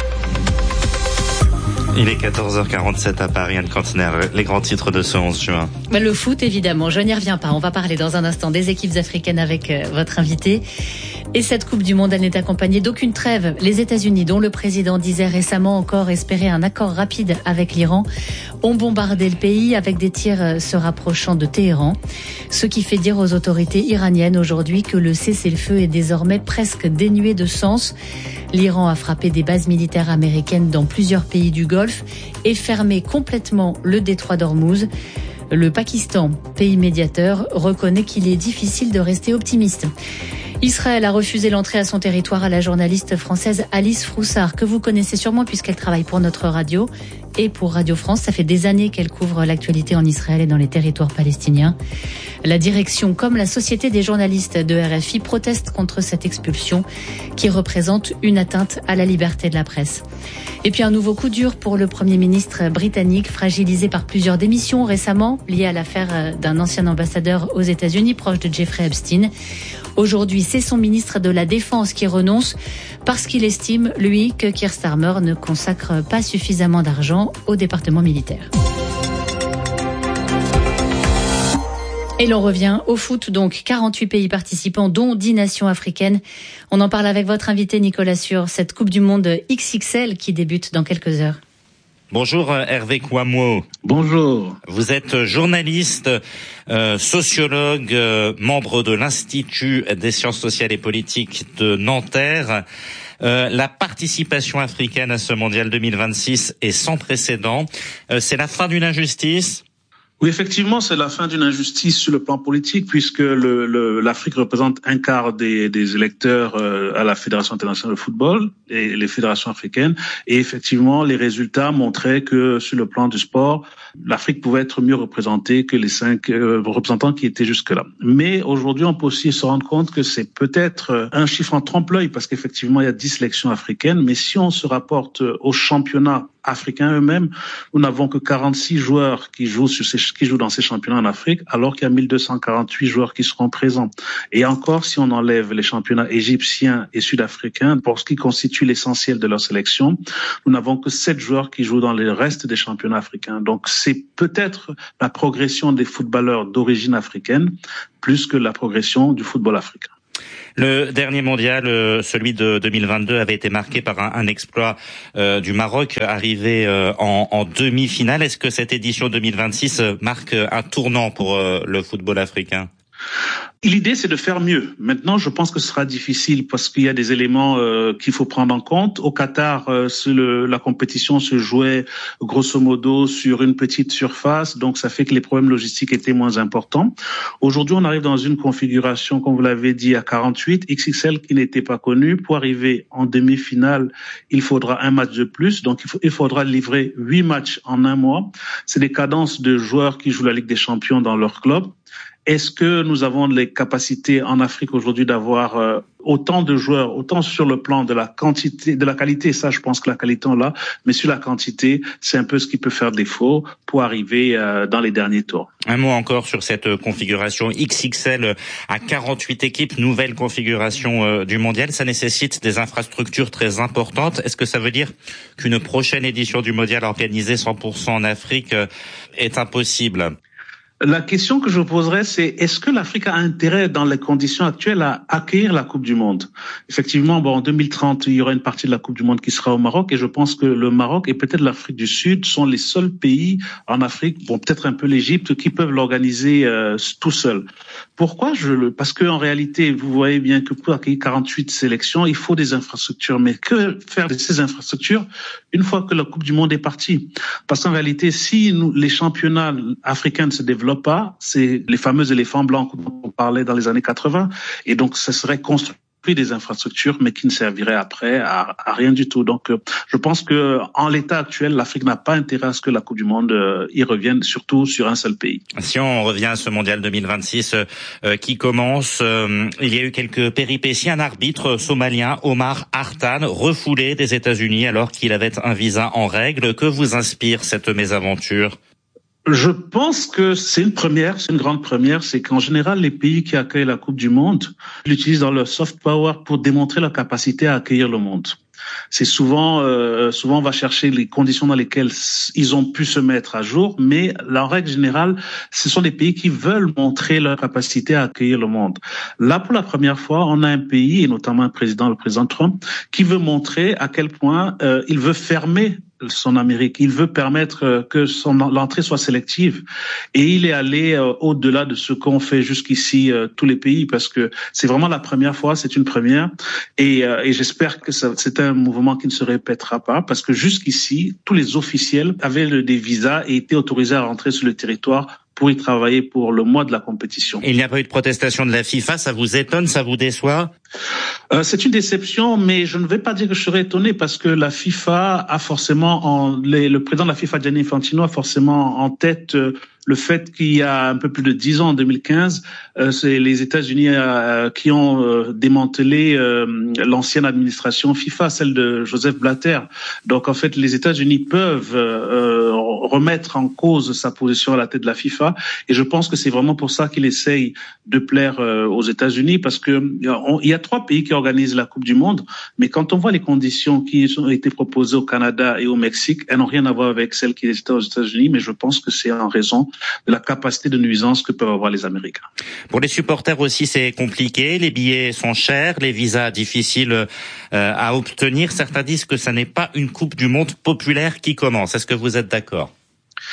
Il est quatorze heures quarante-sept à Paris, Anne Cantiner, les grands titres de ce onze juin. Le foot, évidemment, je n'y reviens pas. On va parler dans un instant des équipes africaines avec euh, votre invité. Et cette Coupe du Monde, elle n'est accompagnée d'aucune trêve. Les États-Unis, dont le président disait récemment encore espérer un accord rapide avec l'Iran, ont bombardé le pays avec des tirs se rapprochant de Téhéran. Ce qui fait dire aux autorités iraniennes aujourd'hui que le cessez-le-feu est désormais presque dénué de sens. L'Iran a frappé des bases militaires américaines dans plusieurs pays du Golfe et fermé complètement le détroit d'Ormuz. Le Pakistan, pays médiateur, reconnaît qu'il est difficile de rester optimiste. Israël a refusé l'entrée à son territoire à la journaliste française Alice Froussard, que vous connaissez sûrement puisqu'elle travaille pour notre radio et pour Radio France. Ça fait des années qu'elle couvre l'actualité en Israël et dans les territoires palestiniens. La direction, comme la Société des journalistes de R F I, proteste contre cette expulsion qui représente une atteinte à la liberté de la presse. Et puis un nouveau coup dur pour le Premier ministre britannique, fragilisé par plusieurs démissions récemment liées à l'affaire d'un ancien ambassadeur aux États-Unis proche de Jeffrey Epstein. Aujourd'hui, c'est son ministre de la Défense qui renonce parce qu'il estime, lui, que Keir Starmer ne consacre pas suffisamment d'argent au département militaire. Et l'on revient au foot, donc quarante-huit pays participants, dont dix nations africaines. On en parle avec votre invité Nicolas sur cette Coupe du Monde X X L qui débute dans quelques heures. Bonjour Hervé Kouamouo. Bonjour. Vous êtes journaliste, euh, sociologue, euh, membre de l'Institut des sciences sociales et politiques de Nanterre. Euh, la participation africaine à ce mondial deux mille vingt-six est sans précédent. Euh, c'est la fin d'une injustice ? Oui, effectivement, c'est la fin d'une injustice sur le plan politique, puisque le, le, l'Afrique représente un quart des, des électeurs euh, à la Fédération internationale de football, et les fédérations africaines. Et effectivement, les résultats montraient que sur le plan du sport, l'Afrique pouvait être mieux représentée que les cinq euh, représentants qui étaient jusque-là. Mais aujourd'hui, on peut aussi se rendre compte que c'est peut-être un chiffre en trompe-l'œil parce qu'effectivement, il y a dix sélections africaines. Mais si on se rapporte aux championnats africains eux-mêmes, nous n'avons que quarante-six joueurs qui jouent sur ces, qui jouent dans ces championnats en Afrique, alors qu'il y a mille deux cent quarante-huit joueurs qui seront présents. Et encore, si on enlève les championnats égyptiens et sud-africains, pour ce qui constitue l'essentiel de leur sélection, nous n'avons que sept joueurs qui jouent dans le reste des championnats africains. Donc, c'est peut-être la progression des footballeurs d'origine africaine plus que la progression du football africain. Le dernier mondial, celui de deux mille vingt-deux, avait été marqué par un, un exploit euh, du Maroc, arrivé euh, en, en demi-finale. Est-ce que cette édition deux mille vingt-six marque un tournant pour euh, le football africain ? L'idée, c'est de faire mieux. Maintenant, je pense que ce sera difficile parce qu'il y a des éléments euh, qu'il faut prendre en compte. Au Qatar, euh, le, la compétition se jouait grosso modo sur une petite surface, donc ça fait que les problèmes logistiques étaient moins importants. Aujourd'hui, on arrive dans une configuration, comme vous l'avez dit, à quarante-huit, X X L qui n'était pas connu. Pour arriver en demi-finale, il faudra un match de plus, donc il, faut, il faudra livrer huit matchs en un mois. C'est des cadences de joueurs qui jouent la Ligue des Champions dans leur club. Est-ce que nous avons les capacités en Afrique aujourd'hui d'avoir euh, autant de joueurs, autant sur le plan de la quantité, de la qualité, ça je pense que la qualité on l'a, mais sur la quantité, c'est un peu ce qui peut faire défaut pour arriver euh, dans les derniers tours. Un mot encore sur cette configuration X X L à quarante-huit équipes, nouvelle configuration euh, du mondial, ça nécessite des infrastructures très importantes. Est-ce que ça veut dire qu'une prochaine édition du mondial organisée cent pour cent en Afrique euh, est impossible ? La question que je poserais, c'est est-ce que l'Afrique a intérêt, dans les conditions actuelles, à accueillir la Coupe du Monde ? Effectivement, bon, en deux mille trente, il y aura une partie de la Coupe du Monde qui sera au Maroc, et je pense que le Maroc et peut-être l'Afrique du Sud sont les seuls pays en Afrique, bon, peut-être un peu l'Égypte, qui peuvent l'organiser euh, tout seuls. Pourquoi je le Parce que en réalité, vous voyez bien que pour accueillir quarante-huit sélections, il faut des infrastructures. Mais que faire de ces infrastructures une fois que la Coupe du Monde est partie ? Parce qu'en réalité, si nous, les championnats africains ne se développent pas, c'est les fameux éléphants blancs dont on parlait dans les années quatre-vingts, et donc ça serait construit des infrastructures, mais qui ne serviraient après à, à rien du tout. Donc, euh, je pense que en l'état actuel, l'Afrique n'a pas intérêt à ce que la Coupe du Monde euh, y revienne, surtout sur un seul pays. Si on revient à ce mondial deux mille vingt-six euh, qui commence, euh, il y a eu quelques péripéties. Un arbitre somalien, Omar Hartan, refoulé des États-Unis alors qu'il avait un visa en règle. Que vous inspire cette mésaventure ? Je pense que c'est une première, c'est une grande première, c'est qu'en général, les pays qui accueillent la Coupe du Monde l'utilisent dans leur soft power pour démontrer leur capacité à accueillir le monde. C'est souvent, euh, souvent on va chercher les conditions dans lesquelles ils ont pu se mettre à jour, mais en règle générale, ce sont des pays qui veulent montrer leur capacité à accueillir le monde. Là, pour la première fois, on a un pays, et notamment un président, le président Trump, qui veut montrer à quel point euh, il veut fermer son Amérique. Il veut permettre que son l'entrée soit sélective, et il est allé euh, au-delà de ce qu'ont fait jusqu'ici euh, tous les pays, parce que c'est vraiment la première fois, c'est une première, et, euh, et j'espère que ça, c'est un mouvement qui ne se répétera pas, parce que jusqu'ici, tous les officiels avaient le, des visas et étaient autorisés à rentrer sur le territoire pour y travailler pour le mois de la compétition. Il n'y a pas eu de protestation de la FIFA, ça vous étonne, ça vous déçoit ? Euh, c'est une déception, mais je ne vais pas dire que je serais étonné, parce que la FIFA a forcément, en, les, le président de la FIFA, Gianni Infantino, a forcément en tête euh, le fait qu'il y a un peu plus de dix ans, en deux mille quinze, euh, c'est les États-Unis euh, qui ont euh, démantelé euh, l'ancienne administration FIFA, celle de Joseph Blatter. Donc en fait, les États-Unis peuvent euh, remettre en cause sa position à la tête de la FIFA, et je pense que c'est vraiment pour ça qu'il essaye de plaire euh, aux États-Unis, parce que on, il y a trois pays qui organisent la Coupe du Monde, mais quand on voit les conditions qui ont été proposées au Canada et au Mexique, elles n'ont rien à voir avec celles qui étaient aux États-Unis, mais je pense que c'est en raison de la capacité de nuisance que peuvent avoir les Américains. Pour les supporters aussi, c'est compliqué. Les billets sont chers, les visas difficiles euh, à obtenir. Certains disent que ça n'est pas une Coupe du Monde populaire qui commence. Est-ce que vous êtes d'accord ?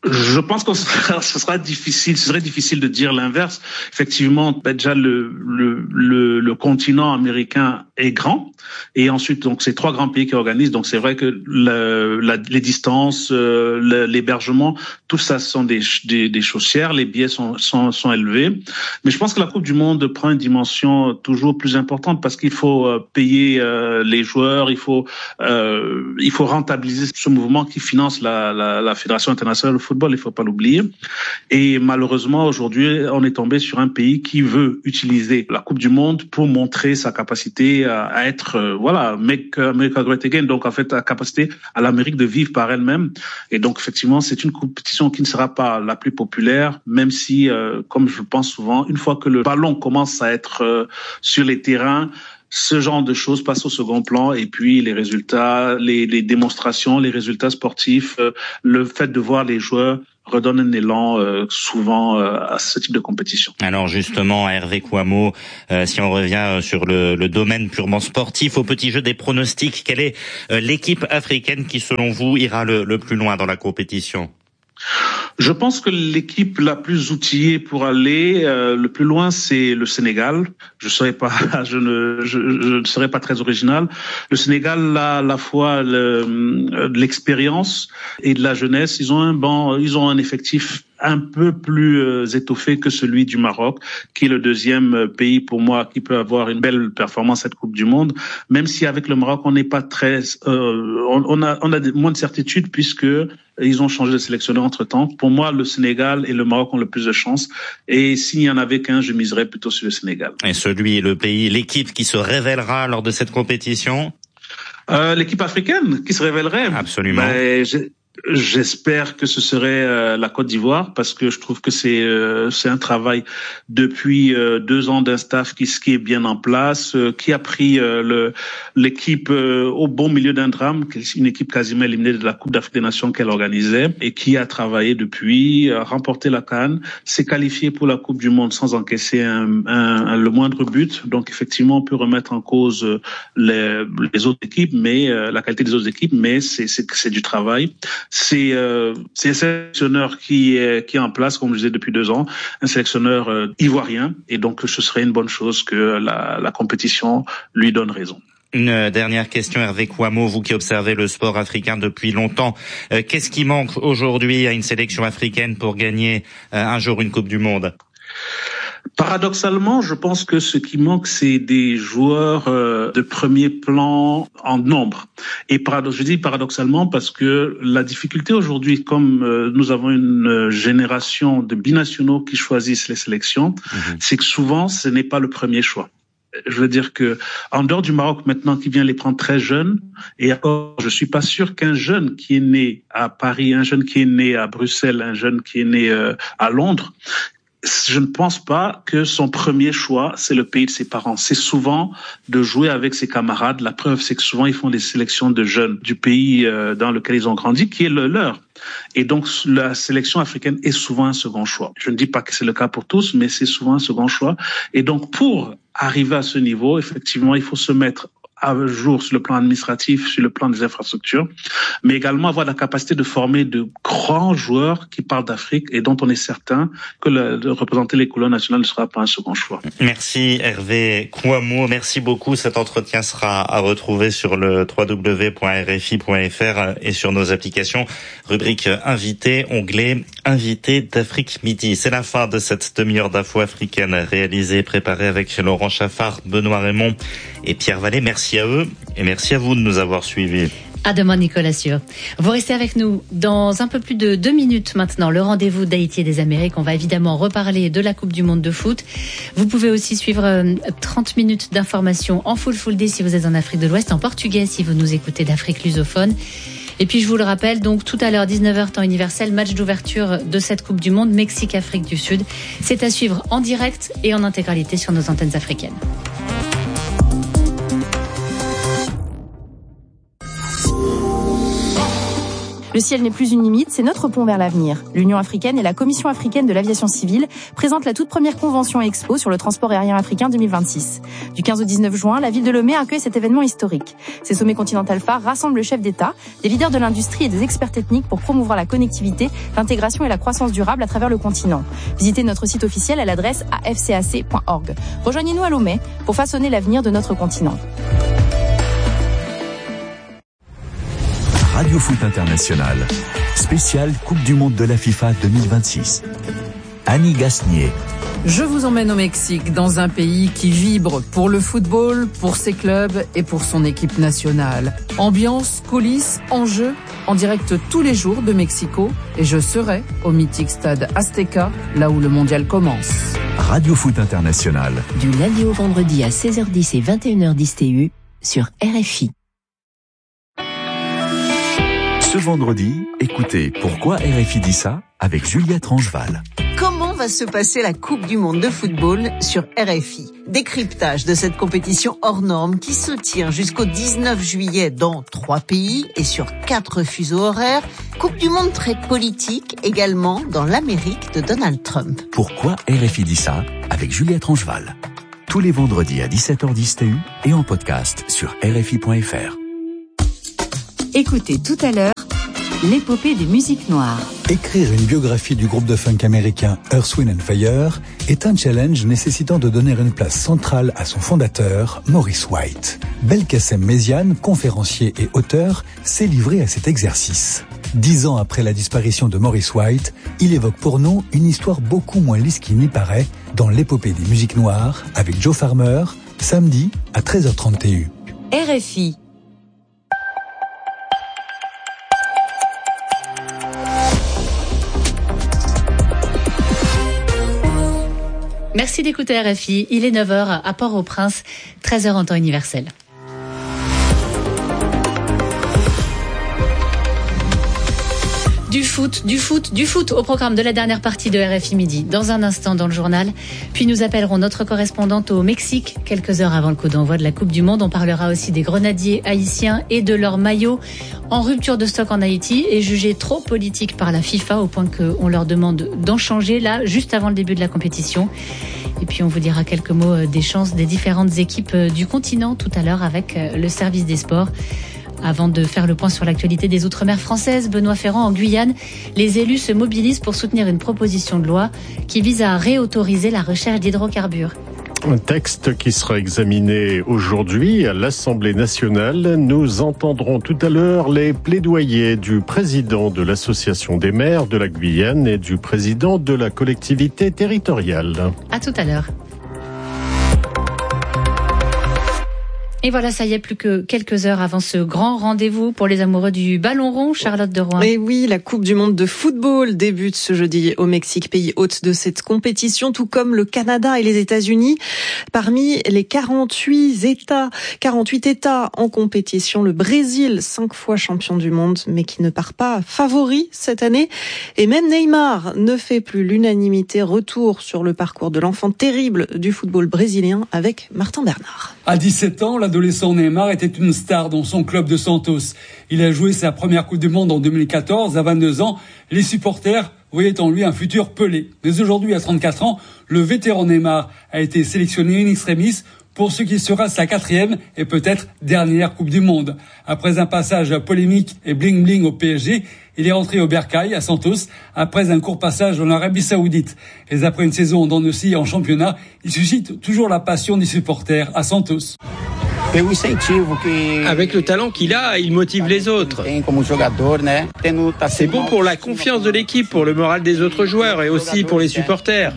Je pense que ce sera difficile, ce serait difficile de dire l'inverse. Effectivement, déjà le, le le le continent américain est grand, et ensuite donc c'est trois grands pays qui organisent. Donc c'est vrai que le, la, les distances, euh, le, l'hébergement, tout ça sont des des, des choses chères. Les billets sont sont sont élevés, mais je pense que la Coupe du Monde prend une dimension toujours plus importante parce qu'il faut euh, payer euh, les joueurs, il faut euh, il faut rentabiliser ce mouvement qui finance la la, la Fédération internationale de football. Il ne faut pas l'oublier. Et malheureusement, aujourd'hui, on est tombé sur un pays qui veut utiliser la Coupe du Monde pour montrer sa capacité à, à être, euh, voilà, make America great again. Donc, en fait, la capacité à l'Amérique de vivre par elle-même. Et donc, effectivement, c'est une compétition qui ne sera pas la plus populaire, même si, euh, comme je le pense souvent, une fois que le ballon commence à être euh, sur les terrains, ce genre de choses passe au second plan, et puis les résultats, les, les démonstrations, les résultats sportifs, euh, le fait de voir les joueurs redonne un élan euh, souvent euh, à ce type de compétition. Alors justement, Hervé Kouammo, euh, si on revient sur le, le domaine purement sportif, au petit jeu des pronostics, quelle est euh, l'équipe africaine qui, selon vous, ira le, le plus loin dans la compétition ? Je pense que l'équipe la plus outillée pour aller euh, le plus loin, c'est le Sénégal. Je serais pas, je ne, je, je ne serais pas très original. Le Sénégal a à la fois le, de l'expérience et de la jeunesse. Ils ont un banc, ils ont un effectif un peu plus euh, étoffé que celui du Maroc, qui est le deuxième pays pour moi qui peut avoir une belle performance à cette Coupe du Monde. Même si avec le Maroc on n'est pas très, euh, on, on a, on a moins de certitude puisque ils ont changé de sélectionneur entre-temps. Pour moi, le Sénégal et le Maroc ont le plus de chances. Et s'il n'y en avait qu'un, je miserais plutôt sur le Sénégal. Et celui, le pays, l'équipe qui se révélera lors de cette compétition ? euh, L'équipe africaine qui se révélerait. Absolument. Ben, J'espère que ce serait euh, la Côte d'Ivoire, parce que je trouve que c'est euh, c'est un travail depuis euh, deux ans d'un staff qui, qui est bien en place, euh, qui a pris euh, le l'équipe euh, au bon milieu d'un drame, une équipe quasiment éliminée de la Coupe d'Afrique des Nations qu'elle organisait, et qui a travaillé depuis, a remporté la CAN, s'est qualifié pour la Coupe du Monde sans encaisser un, un, un, le moindre but. Donc effectivement, on peut remettre en cause les, les autres équipes, mais euh, la qualité des autres équipes, mais c'est c'est c'est du travail. C'est euh, c'est un sélectionneur qui est qui est en place, comme je disais, depuis deux ans, un sélectionneur euh, ivoirien, et donc ce serait une bonne chose que la, la compétition lui donne raison. Une dernière question, Hervé Kouammo, vous qui observez le sport africain depuis longtemps, euh, qu'est-ce qui manque aujourd'hui à une sélection africaine pour gagner euh, un jour une Coupe du Monde ? Paradoxalement, je pense que ce qui manque, c'est des joueurs euh, de premier plan en nombre. Et paradox, je dis paradoxalement parce que la difficulté aujourd'hui, comme euh, nous avons une génération de binationaux qui choisissent les sélections, mmh. c'est que souvent, ce n'est pas le premier choix. Je veux dire que en dehors du Maroc maintenant qui vient les prendre très jeunes, et encore, je suis pas sûr qu'un jeune qui est né à Paris, un jeune qui est né à Bruxelles, un jeune qui est né euh, à Londres, je ne pense pas que son premier choix, c'est le pays de ses parents. C'est souvent de jouer avec ses camarades. La preuve, c'est que souvent, ils font des sélections de jeunes du pays dans lequel ils ont grandi, qui est le leur. Et donc, la sélection africaine est souvent un second choix. Je ne dis pas que c'est le cas pour tous, mais c'est souvent un second choix. Et donc, pour arriver à ce niveau, effectivement, il faut se mettre à jour sur le plan administratif, sur le plan des infrastructures, mais également avoir la capacité de former de grands joueurs qui parlent d'Afrique et dont on est certain que le, de représenter les couleurs nationales ne sera pas un second choix. Merci Hervé Kouammo, merci beaucoup. Cet entretien sera à retrouver sur le w w w point r f i point f r et sur nos applications. Rubrique invité, onglet invité d'Afrique Midi. C'est la fin de cette demi-heure d'info africaine réalisée et préparée avec Laurent Chaffard, Benoît Raymond et Pierre Vallée. Merci à eux et merci à vous de nous avoir suivis. À demain, Nicolas Sûr. Vous restez avec nous dans un peu plus de deux minutes maintenant. Le rendez-vous d'Haïti et des Amériques. On va évidemment reparler de la Coupe du Monde de foot. Vous pouvez aussi suivre trente minutes d'informations en full full day si vous êtes en Afrique de l'Ouest, en portugais si vous nous écoutez d'Afrique lusophone. Et puis je vous le rappelle, donc tout à l'heure, dix-neuf heures temps universel, match d'ouverture de cette Coupe du Monde, Mexique-Afrique du Sud. C'est à suivre en direct et en intégralité sur nos antennes africaines. Le ciel n'est plus une limite, c'est notre pont vers l'avenir. L'Union africaine et la Commission africaine de l'aviation civile présentent la toute première convention expo sur le transport aérien africain deux mille vingt-six. Du quinze au dix-neuf juin, la ville de Lomé accueille cet événement historique. Ces sommets continental phares rassemblent le chef d'État, des leaders de l'industrie et des experts techniques pour promouvoir la connectivité, l'intégration et la croissance durable à travers le continent. Visitez notre site officiel à l'adresse a f c a c point org. Rejoignez-nous à Lomé pour façonner l'avenir de notre continent. Radio Foot International, spécial Coupe du Monde de la FIFA deux mille vingt-six. Annie Gasnier. Je vous emmène au Mexique, dans un pays qui vibre pour le football, pour ses clubs et pour son équipe nationale. Ambiance, coulisses, enjeux, en direct tous les jours de Mexico. Et je serai au mythique stade Azteca, là où le mondial commence. Radio Foot International. Du lundi au vendredi à seize heures dix et vingt et une heures dix T U sur R F I. Ce vendredi, écoutez Pourquoi R F I dit ça avec Juliette Rangeval. Comment va se passer la Coupe du Monde de football sur R F I? Décryptage de cette compétition hors norme qui se tient jusqu'au dix-neuf juillet dans trois pays et sur quatre fuseaux horaires. Coupe du Monde très politique également dans l'Amérique de Donald Trump. Pourquoi R F I dit ça avec Juliette Rangeval. Tous les vendredis à dix-sept heures dix T U et en podcast sur R F I point F R. Écoutez tout à l'heure l'épopée des musiques noires. Écrire une biographie du groupe de funk américain Earth, Wind and Fire est un challenge nécessitant de donner une place centrale à son fondateur, Maurice White. Belkacem Méziane, conférencier et auteur, s'est livré à cet exercice. Dix ans après la disparition de Maurice White, il évoque pour nous une histoire beaucoup moins lisse qu'il n'y paraît dans l'épopée des musiques noires avec Joe Farmer, samedi à treize heures trente T U. R F I. Merci d'écouter R F I. Il est neuf heures à Port-au-Prince, treize heures en temps universel. Du foot, du foot, du foot au programme de la dernière partie de R F I Midi. Dans un instant dans le journal. Puis nous appellerons notre correspondante au Mexique quelques heures avant le coup d'envoi de la Coupe du Monde. On parlera aussi des grenadiers haïtiens et de leur maillot en rupture de stock en Haïti et jugé trop politique par la FIFA au point qu'on leur demande d'en changer là, juste avant le début de la compétition. Et puis on vous dira quelques mots des chances des différentes équipes du continent tout à l'heure avec le service des sports. Avant de faire le point sur l'actualité des Outre-mer françaises, Benoît Ferrand, en Guyane, les élus se mobilisent pour soutenir une proposition de loi qui vise à réautoriser la recherche d'hydrocarbures. Un texte qui sera examiné aujourd'hui à l'Assemblée nationale. Nous entendrons tout à l'heure les plaidoyers du président de l'Association des maires de la Guyane et du président de la collectivité territoriale. À tout à l'heure. Et voilà, ça y est, plus que quelques heures avant ce grand rendez-vous pour les amoureux du ballon rond, Charlotte de Rouen. Et oui, la Coupe du Monde de football débute ce jeudi au Mexique, pays hôte de cette compétition, tout comme le Canada et les États-Unis. Parmi les quarante-huit États, quarante-huit États en compétition, le Brésil, cinq fois champion du monde, mais qui ne part pas favori cette année. Et même Neymar ne fait plus l'unanimité. Retour sur le parcours de l'enfant terrible du football brésilien avec Martin Bernard. À dix-sept ans, l'adolescent Neymar était une star dans son club de Santos. Il a joué sa première Coupe du Monde en deux mille quatorze, à vingt-deux ans. Les supporters voyaient en lui un futur Pelé. Mais aujourd'hui, à trente-quatre ans, le vétéran Neymar a été sélectionné in extremis pour ce qui sera sa quatrième et peut-être dernière Coupe du Monde. Après un passage polémique et bling-bling au P S G, il est rentré au Bercail, à Santos, après un court passage en Arabie Saoudite. Et après une saison en Annecy en championnat, il suscite toujours la passion des supporters à Santos. Avec le talent qu'il a, il motive les autres. C'est bon pour la confiance de l'équipe, pour le moral des autres joueurs et aussi pour les supporters.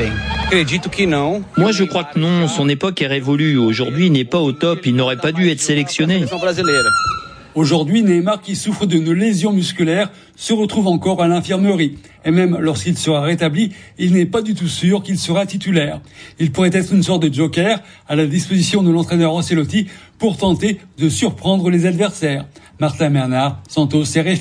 Moi, je crois que non. Son époque est révolue. Aujourd'hui, il n'est pas au top. Il n'aurait pas dû être sélectionné. Aujourd'hui, Neymar, qui souffre d'une lésion musculaire, se retrouve encore à l'infirmerie. Et même lorsqu'il sera rétabli, il n'est pas du tout sûr qu'il sera titulaire. Il pourrait être une sorte de joker à la disposition de l'entraîneur Ancelotti pour tenter de surprendre les adversaires. Martin Bernard, Santos, R F I.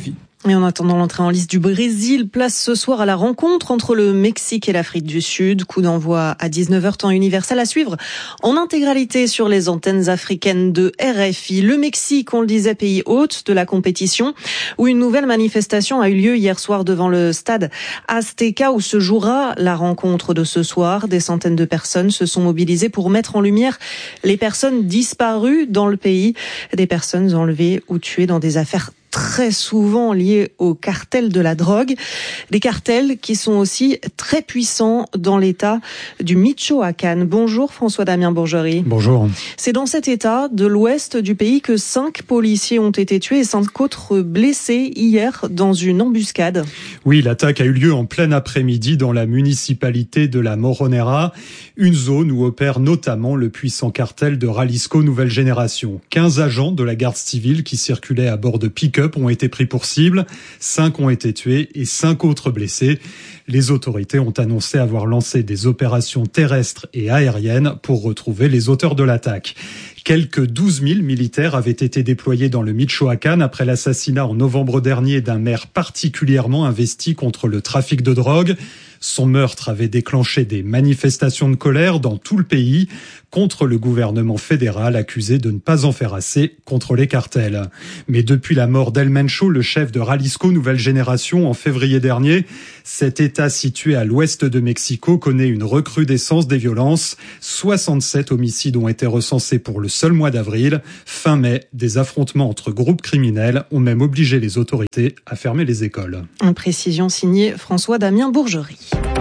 Et en attendant l'entrée en liste du Brésil, place ce soir à la rencontre entre le Mexique et l'Afrique du Sud. Coup d'envoi à dix-neuf heures temps universel à suivre en intégralité sur les antennes africaines de R F I. Le Mexique, on le disait, pays hôte de la compétition, où une nouvelle manifestation a eu lieu hier soir devant le stade Azteca où se jouera la rencontre de ce soir. Des centaines de personnes se sont mobilisées pour mettre en lumière les personnes disparues dans le pays, des personnes enlevées ou tuées dans des affaires très souvent liés au cartel de la drogue, des cartels qui sont aussi très puissants dans l'état du Michoacán. Bonjour François-Damien Bourgerie. Bonjour. C'est dans cet état de l'ouest du pays que cinq policiers ont été tués et cinq autres blessés hier dans une embuscade. Oui, l'attaque a eu lieu en plein après-midi dans la municipalité de la Moronera, une zone où opère notamment le puissant cartel de Jalisco Nouvelle Génération. quinze agents de la garde civile qui circulaient à bord de pick-up ont été pris pour cible, cinq ont été tués et cinq autres blessés. Les autorités ont annoncé avoir lancé des opérations terrestres et aériennes pour retrouver les auteurs de l'attaque. Quelques douze mille militaires avaient été déployés dans le Michoacán après l'assassinat en novembre dernier d'un maire particulièrement investi contre le trafic de drogue. Son meurtre avait déclenché des manifestations de colère dans tout le pays contre le gouvernement fédéral accusé de ne pas en faire assez contre les cartels. Mais depuis la mort d'El Mencho, le chef de Jalisco Nouvelle Génération en février dernier, cet état situé à l'ouest de Mexico connaît une recrudescence des violences. soixante-sept homicides ont été recensés pour le seul mois d'avril. Fin mai, des affrontements entre groupes criminels ont même obligé les autorités à fermer les écoles. Une précision signée François-Damien Bourgerie.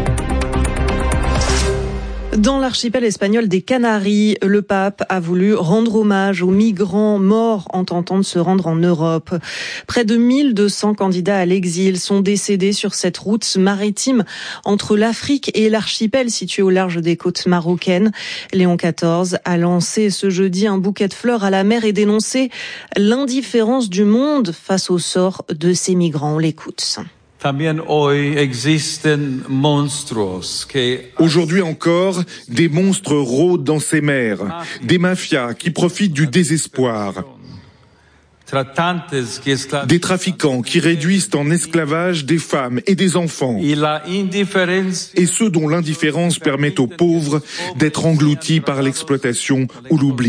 Dans l'archipel espagnol des Canaries, le pape a voulu rendre hommage aux migrants morts en tentant de se rendre en Europe. Près de mille deux cents candidats à l'exil sont décédés sur cette route maritime entre l'Afrique et l'archipel situé au large des côtes marocaines. Léon quatorze a lancé ce jeudi un bouquet de fleurs à la mer et dénoncé l'indifférence du monde face au sort de ces migrants. On l'écoute. Aujourd'hui encore, des monstres rôdent dans ces mers, des mafias qui profitent du désespoir, des trafiquants qui réduisent en esclavage des femmes et des enfants, et ceux dont l'indifférence permet aux pauvres d'être engloutis par l'exploitation ou l'oubli.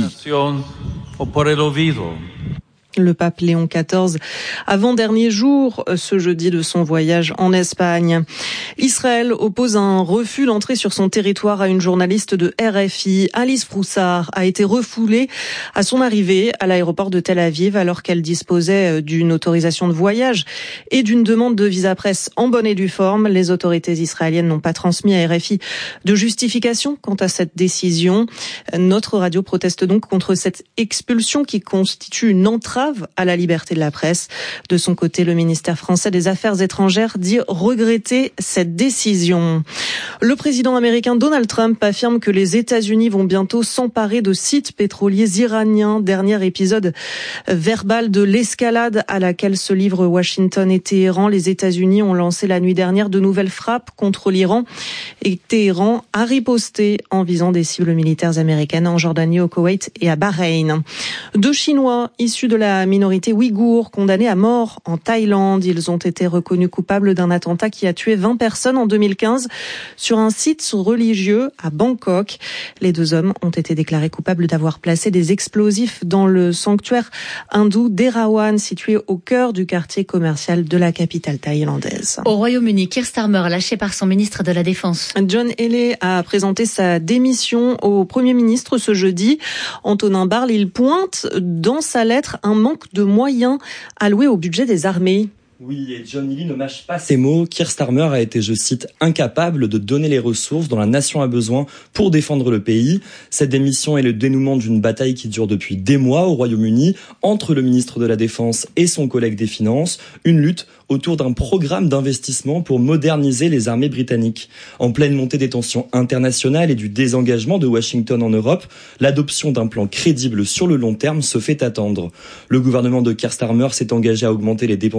Le pape Léon quatorze, avant-dernier jour ce jeudi de son voyage en Espagne. Israël oppose un refus d'entrée sur son territoire à une journaliste de R F I. Alice Froussard a été refoulée à son arrivée à l'aéroport de Tel Aviv alors qu'elle disposait d'une autorisation de voyage et d'une demande de visa presse en bonne et due forme. Les autorités israéliennes n'ont pas transmis à R F I de justification quant à cette décision. Notre radio proteste donc contre cette expulsion qui constitue une entrave à la liberté de la presse. De son côté, le ministère français des Affaires étrangères dit regretter cette décision. Le président américain Donald Trump affirme que les États-Unis vont bientôt s'emparer de sites pétroliers iraniens. Dernier épisode verbal de l'escalade à laquelle se livrent Washington et Téhéran. Les États-Unis ont lancé la nuit dernière de nouvelles frappes contre l'Iran et Téhéran a riposté en visant des cibles militaires américaines en Jordanie, au Koweït et à Bahreïn. Deux Chinois issus de la minorité ouïghour condamnés à mort en Thaïlande. Ils ont été reconnus coupables d'un attentat qui a tué vingt personnes en deux mille quinze sur un site religieux à Bangkok. Les deux hommes ont été déclarés coupables d'avoir placé des explosifs dans le sanctuaire hindou d'Erawan, situé au cœur du quartier commercial de la capitale thaïlandaise. Au Royaume-Uni, Keir Starmer lâché par son ministre de la Défense. John Healey a présenté sa démission au Premier ministre ce jeudi. Antonin Barle, il pointe dans sa lettre un manque de moyens alloués au budget des armées. Oui, et John Healey ne mâche pas ses mots. Keir Starmer a été, je cite, incapable de donner les ressources dont la nation a besoin pour défendre le pays. Cette démission est le dénouement d'une bataille qui dure depuis des mois au Royaume-Uni entre le ministre de la Défense et son collègue des Finances. Une lutte autour d'un programme d'investissement pour moderniser les armées britanniques. En pleine montée des tensions internationales et du désengagement de Washington en Europe, l'adoption d'un plan crédible sur le long terme se fait attendre. Le gouvernement de Keir Starmer s'est engagé à augmenter les dépenses militaires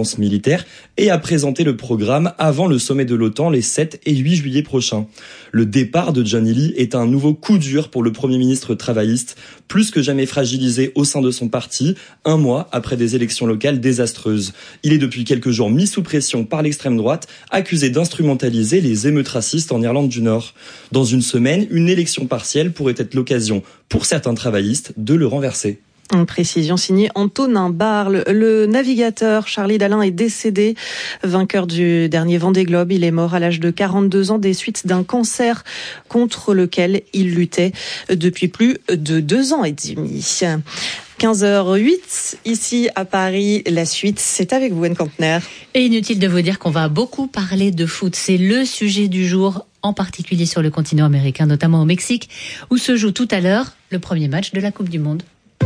militaire et à présenter le programme avant le sommet de l'OTAN les sept et huit juillet prochains. Le départ de Johnny Lee est un nouveau coup dur pour le Premier ministre travailliste, plus que jamais fragilisé au sein de son parti, un mois après des élections locales désastreuses. Il est depuis quelques jours mis sous pression par l'extrême droite, accusé d'instrumentaliser les émeutes racistes en Irlande du Nord. Dans une semaine, une élection partielle pourrait être l'occasion, pour certains travaillistes, de le renverser. Une précision signée Antonin Barle. Le navigateur Charlie Dalin est décédé, vainqueur du dernier Vendée Globe. Il est mort à l'âge de quarante-deux ans des suites d'un cancer contre lequel il luttait depuis plus de deux ans et demi. quinze heures huit, ici à Paris, la suite, c'est avec vous, Anne Kantner. Et inutile de vous dire qu'on va beaucoup parler de foot. C'est le sujet du jour, en particulier sur le continent américain, notamment au Mexique, où se joue tout à l'heure le premier match de la Coupe du Monde.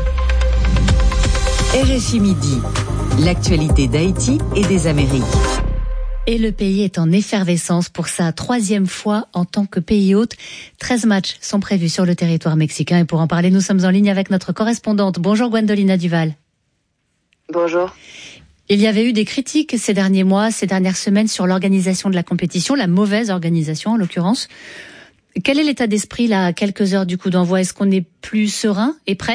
R F I Midi, l'actualité d'Haïti et des Amériques. Et le pays est en effervescence pour sa troisième fois en tant que pays hôte. treize matchs sont prévus sur le territoire mexicain. Et pour en parler, nous sommes en ligne avec notre correspondante. Bonjour Gwendolina Duval. Bonjour. Il y avait eu des critiques ces derniers mois, ces dernières semaines sur l'organisation de la compétition, la mauvaise organisation en l'occurrence. Quel est l'état d'esprit là, à quelques heures du coup d'envoi ? Est-ce qu'on est plus serein et prêt ?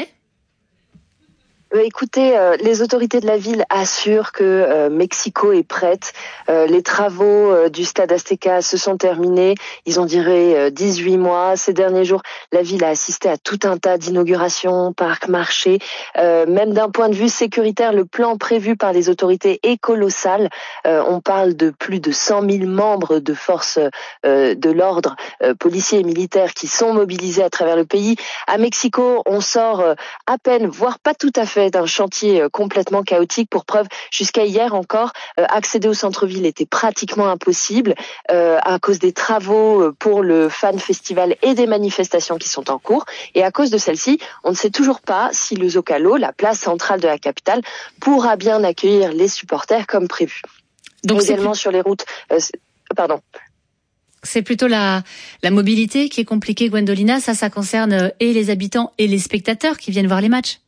Écoutez, euh, les autorités de la ville assurent que euh, Mexico est prête. Euh, les travaux euh, du stade Azteca se sont terminés. Ils ont duré euh, dix-huit mois. Ces derniers jours, la ville a assisté à tout un tas d'inaugurations, parcs, marchés. Euh, même d'un point de vue sécuritaire, le plan prévu par les autorités est colossal. Euh, on parle de plus de cent mille membres de forces euh, de l'ordre, euh, policiers et militaires, qui sont mobilisés à travers le pays. À Mexico, on sort euh, à peine, voire pas tout à fait, d'un chantier complètement chaotique. Pour preuve, jusqu'à hier encore, euh, accéder au centre-ville était pratiquement impossible euh, à cause des travaux pour le Fan Festival et des manifestations qui sont en cours. Et à cause de celle-ci, on ne sait toujours pas si le Zocalo, la place centrale de la capitale, pourra bien accueillir les supporters comme prévu. Donc également sur les routes... Euh, pardon. C'est plutôt la, la mobilité qui est compliquée, Gwendolina. Ça, ça concerne et les habitants et les spectateurs qui viennent voir les matchs.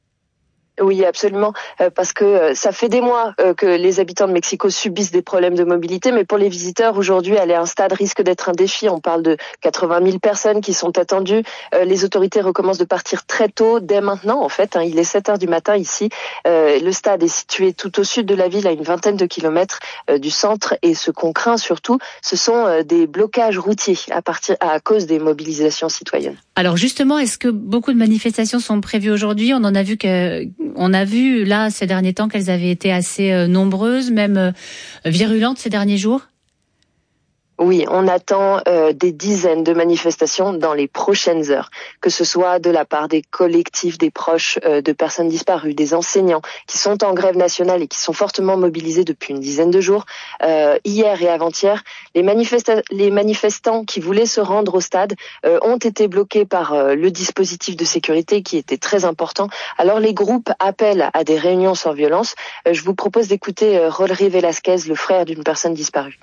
Oui, absolument, euh, parce que euh, ça fait des mois euh, que les habitants de Mexico subissent des problèmes de mobilité, mais pour les visiteurs, aujourd'hui, aller à un stade risque d'être un défi. On parle de quatre-vingt mille personnes qui sont attendues. Euh, les autorités recommencent de partir très tôt, dès maintenant, en fait. Hein, il est sept heures du matin ici. Euh, le stade est situé tout au sud de la ville, à une vingtaine de kilomètres euh, du centre, et ce qu'on craint surtout, ce sont euh, des blocages routiers à, partir, à cause des mobilisations citoyennes. Alors justement, est-ce que beaucoup de manifestations sont prévues aujourd'hui ? On en a vu que... On a vu là ces derniers temps qu'elles avaient été assez euh, nombreuses, même euh, virulentes ces derniers jours. Oui, on attend euh, des dizaines de manifestations dans les prochaines heures, que ce soit de la part des collectifs, des proches euh, de personnes disparues, des enseignants qui sont en grève nationale et qui sont fortement mobilisés depuis une dizaine de jours. Euh, hier et avant-hier, les, manifesta- les manifestants qui voulaient se rendre au stade euh, ont été bloqués par euh, le dispositif de sécurité qui était très important. Alors les groupes appellent à des réunions sans violence. Euh, je vous propose d'écouter euh, Rodri Velasquez, le frère d'une personne disparue.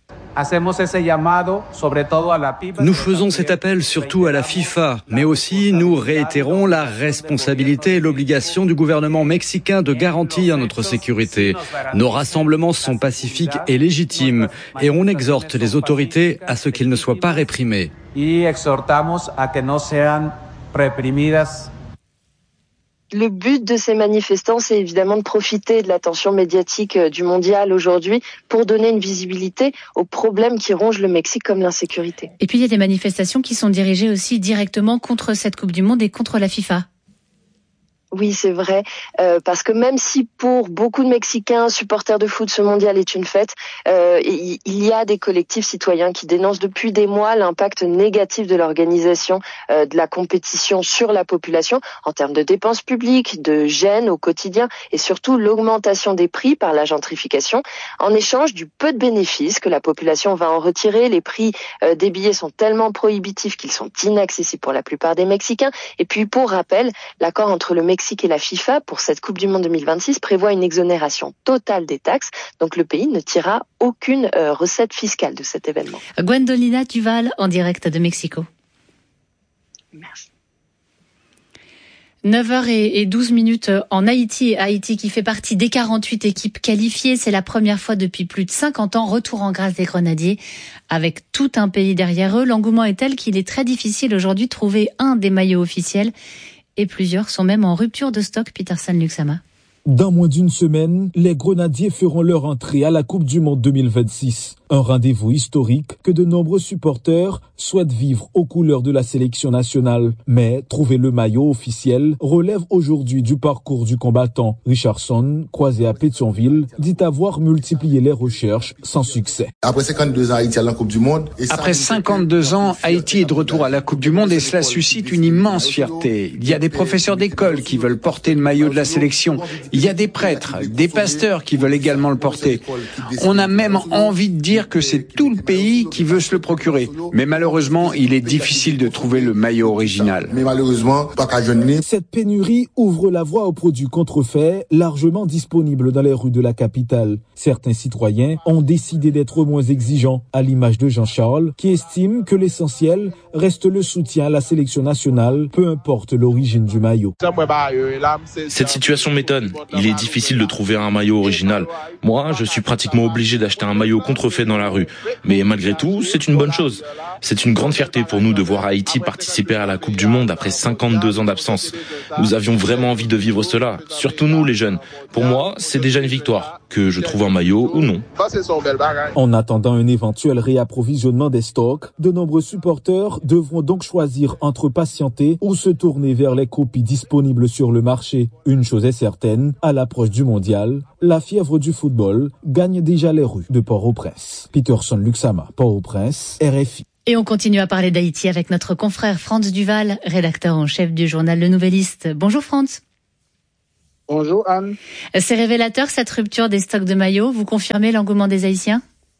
Nous faisons cet appel surtout à la FIFA, mais aussi nous réitérons la responsabilité et l'obligation du gouvernement mexicain de garantir notre sécurité. Nos rassemblements sont pacifiques et légitimes et on exhorte les autorités à ce qu'ils ne soient pas réprimés. Le but de ces manifestants, c'est évidemment de profiter de l'attention médiatique du mondial aujourd'hui pour donner une visibilité aux problèmes qui rongent le Mexique comme l'insécurité. Et puis il y a des manifestations qui sont dirigées aussi directement contre cette Coupe du Monde et contre la FIFA. Oui, c'est vrai, euh, parce que même si pour beaucoup de Mexicains, supporters de foot, ce mondial est une fête, euh, il, il y a des collectifs citoyens qui dénoncent depuis des mois l'impact négatif de l'organisation euh, de la compétition sur la population en termes de dépenses publiques, de gêne au quotidien et surtout l'augmentation des prix par la gentrification. En échange du peu de bénéfices que la population va en retirer, les prix euh, des billets sont tellement prohibitifs qu'ils sont inaccessibles pour la plupart des Mexicains. Et puis, pour rappel, l'accord entre le Mexique et la FIFA pour cette Coupe du Monde deux mille vingt-six prévoit une exonération totale des taxes, donc le pays ne tirera aucune euh, recette fiscale de cet événement. Gwendolina Duval en direct de Mexico. Merci. neuf heures douze minutes en Haïti. Haïti qui fait partie des quarante-huit équipes qualifiées. C'est la première fois depuis plus de cinquante ans. Retour en grâce des Grenadiers avec tout un pays derrière eux. L'engouement est tel qu'il est très difficile aujourd'hui de trouver un des maillots officiels. Et plusieurs sont même en rupture de stock. Peterson Luxama. Dans moins d'une semaine, les Grenadiers feront leur entrée à la Coupe du Monde deux mille vingt-six. Un rendez-vous historique que de nombreux supporters souhaitent vivre aux couleurs de la sélection nationale. Mais trouver le maillot officiel relève aujourd'hui du parcours du combattant. Richardson, croisé à Pétionville, dit avoir multiplié les recherches sans succès. Après cinquante-deux ans, Haïti à la Coupe du Monde. Après cinquante-deux ans, Haïti est de retour à la Coupe du Monde et cela suscite une immense fierté. Il y a des professeurs d'école qui veulent porter le maillot de la sélection. Il y a des prêtres, des pasteurs qui veulent également le porter. On a même envie de dire que c'est tout le pays qui veut se le procurer. Mais malheureusement, il est difficile de trouver le maillot original. Mais malheureusement, pas qu'à jeûner. Cette pénurie ouvre la voie aux produits contrefaits largement disponibles dans les rues de la capitale. Certains citoyens ont décidé d'être moins exigeants, à l'image de Jean-Charles, qui estime que l'essentiel reste le soutien à la sélection nationale, peu importe l'origine du maillot. Cette situation m'étonne. Il est difficile de trouver un maillot original. Moi, je suis pratiquement obligé d'acheter un maillot contrefait dans la rue. Mais malgré tout, c'est une bonne chose. C'est une grande fierté pour nous de voir Haïti participer à la Coupe du Monde après cinquante-deux ans d'absence. Nous avions vraiment envie de vivre cela, surtout nous les jeunes. Pour moi, c'est déjà une victoire, que je trouve un maillot ou non. En attendant un éventuel réapprovisionnement des stocks, de nombreux supporters devront donc choisir entre patienter ou se tourner vers les copies disponibles sur le marché. Une chose est certaine, à l'approche du mondial, la fièvre du football gagne déjà les rues de Port-au-Prince. Peterson Luxama, Port-au-Prince, R F I. Et on continue à parler d'Haïti avec notre confrère Franz Duval, rédacteur en chef du journal Le Nouvelliste. Bonjour Franz. Bonjour Anne. C'est révélateur cette rupture des stocks de maillots. Vous confirmez l'engouement des Haïtiens?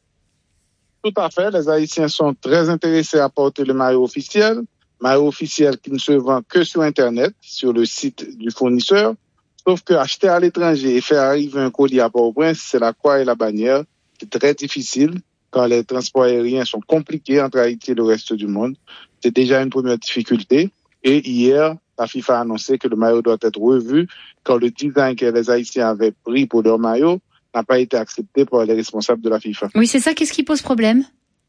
Tout à fait. Les Haïtiens sont très intéressés à porter le maillot officiel. Maillot officiel qui ne se vend que sur Internet, sur le site du fournisseur. Sauf que acheter à l'étranger et faire arriver un colis à Port-au-Prince, c'est la croix et la bannière. C'est très difficile quand les transports aériens sont compliqués entre Haïti et le reste du monde. C'est déjà une première difficulté. Et hier, la FIFA a annoncé que le maillot doit être revu quand le design que les Haïtiens avaient pris pour leur maillot n'a pas été accepté par les responsables de la FIFA. Oui, c'est ça. Qu'est-ce qui pose problème?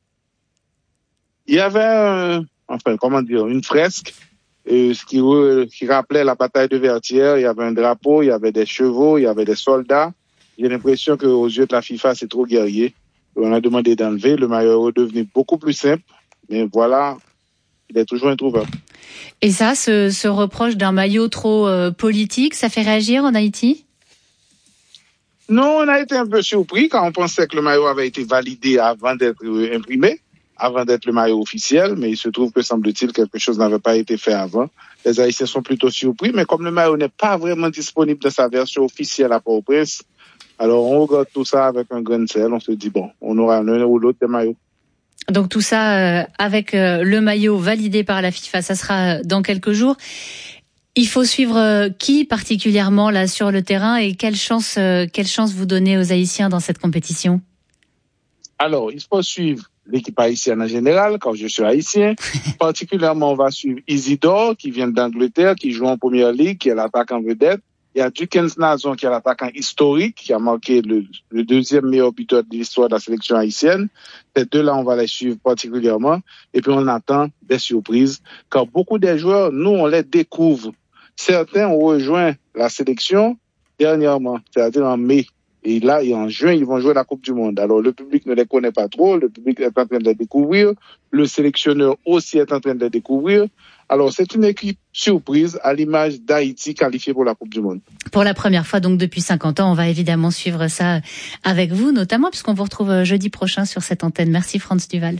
Il y avait, euh, enfin, comment dire, une fresque euh, ce qui, euh, qui rappelait la bataille de Vertières. Il y avait un drapeau, il y avait des chevaux, il y avait des soldats. J'ai l'impression qu'aux yeux de la FIFA, c'est trop guerrier. On a demandé d'enlever. Le maillot est redevenu beaucoup plus simple. Mais voilà, il est toujours introuvable. Et ça, ce, ce reproche d'un maillot trop euh, politique, ça fait réagir en Haïti? Non, on a été un peu surpris quand on pensait que le maillot avait été validé avant d'être euh, imprimé, avant d'être le maillot officiel. Mais il se trouve que, semble-t-il, quelque chose n'avait pas été fait avant. Les Haïtiens sont plutôt surpris. Mais comme le maillot n'est pas vraiment disponible dans sa version officielle à Port-au-Prince, alors on regarde tout ça avec un grain de sel. On se dit, bon, on aura l'un ou l'autre des maillots. Donc tout ça euh, avec euh, le maillot validé par la FIFA, ça sera dans quelques jours. Il faut suivre euh, qui particulièrement là sur le terrain et quelle chance, euh, quelle chance vous donnez aux Haïtiens dans cette compétition? Alors, il faut suivre l'équipe haïtienne en général, quand je suis haïtien. Particulièrement, on va suivre Isidore, qui vient d'Angleterre, qui joue en première ligue, qui est l'attaquant vedette. Il y a Dukens Nazon, qui est l'attaquant historique, qui a marqué le, le deuxième meilleur buteur de l'histoire de la sélection haïtienne. Ces deux-là, on va les suivre particulièrement. Et puis, on attend des surprises. Car beaucoup des joueurs, nous, on les découvre. Certains ont rejoint la sélection dernièrement, c'est-à-dire en mai. Et là, et en juin, ils vont jouer la Coupe du Monde. Alors, le public ne les connaît pas trop. Le public est en train de les découvrir. Le sélectionneur aussi est en train de les découvrir. Alors, c'est une équipe surprise à l'image d'Haïti qualifiée pour la Coupe du Monde. Pour la première fois, donc, depuis cinquante ans, on va évidemment suivre ça avec vous, notamment puisqu'on vous retrouve jeudi prochain sur cette antenne. Merci, Franz Duval.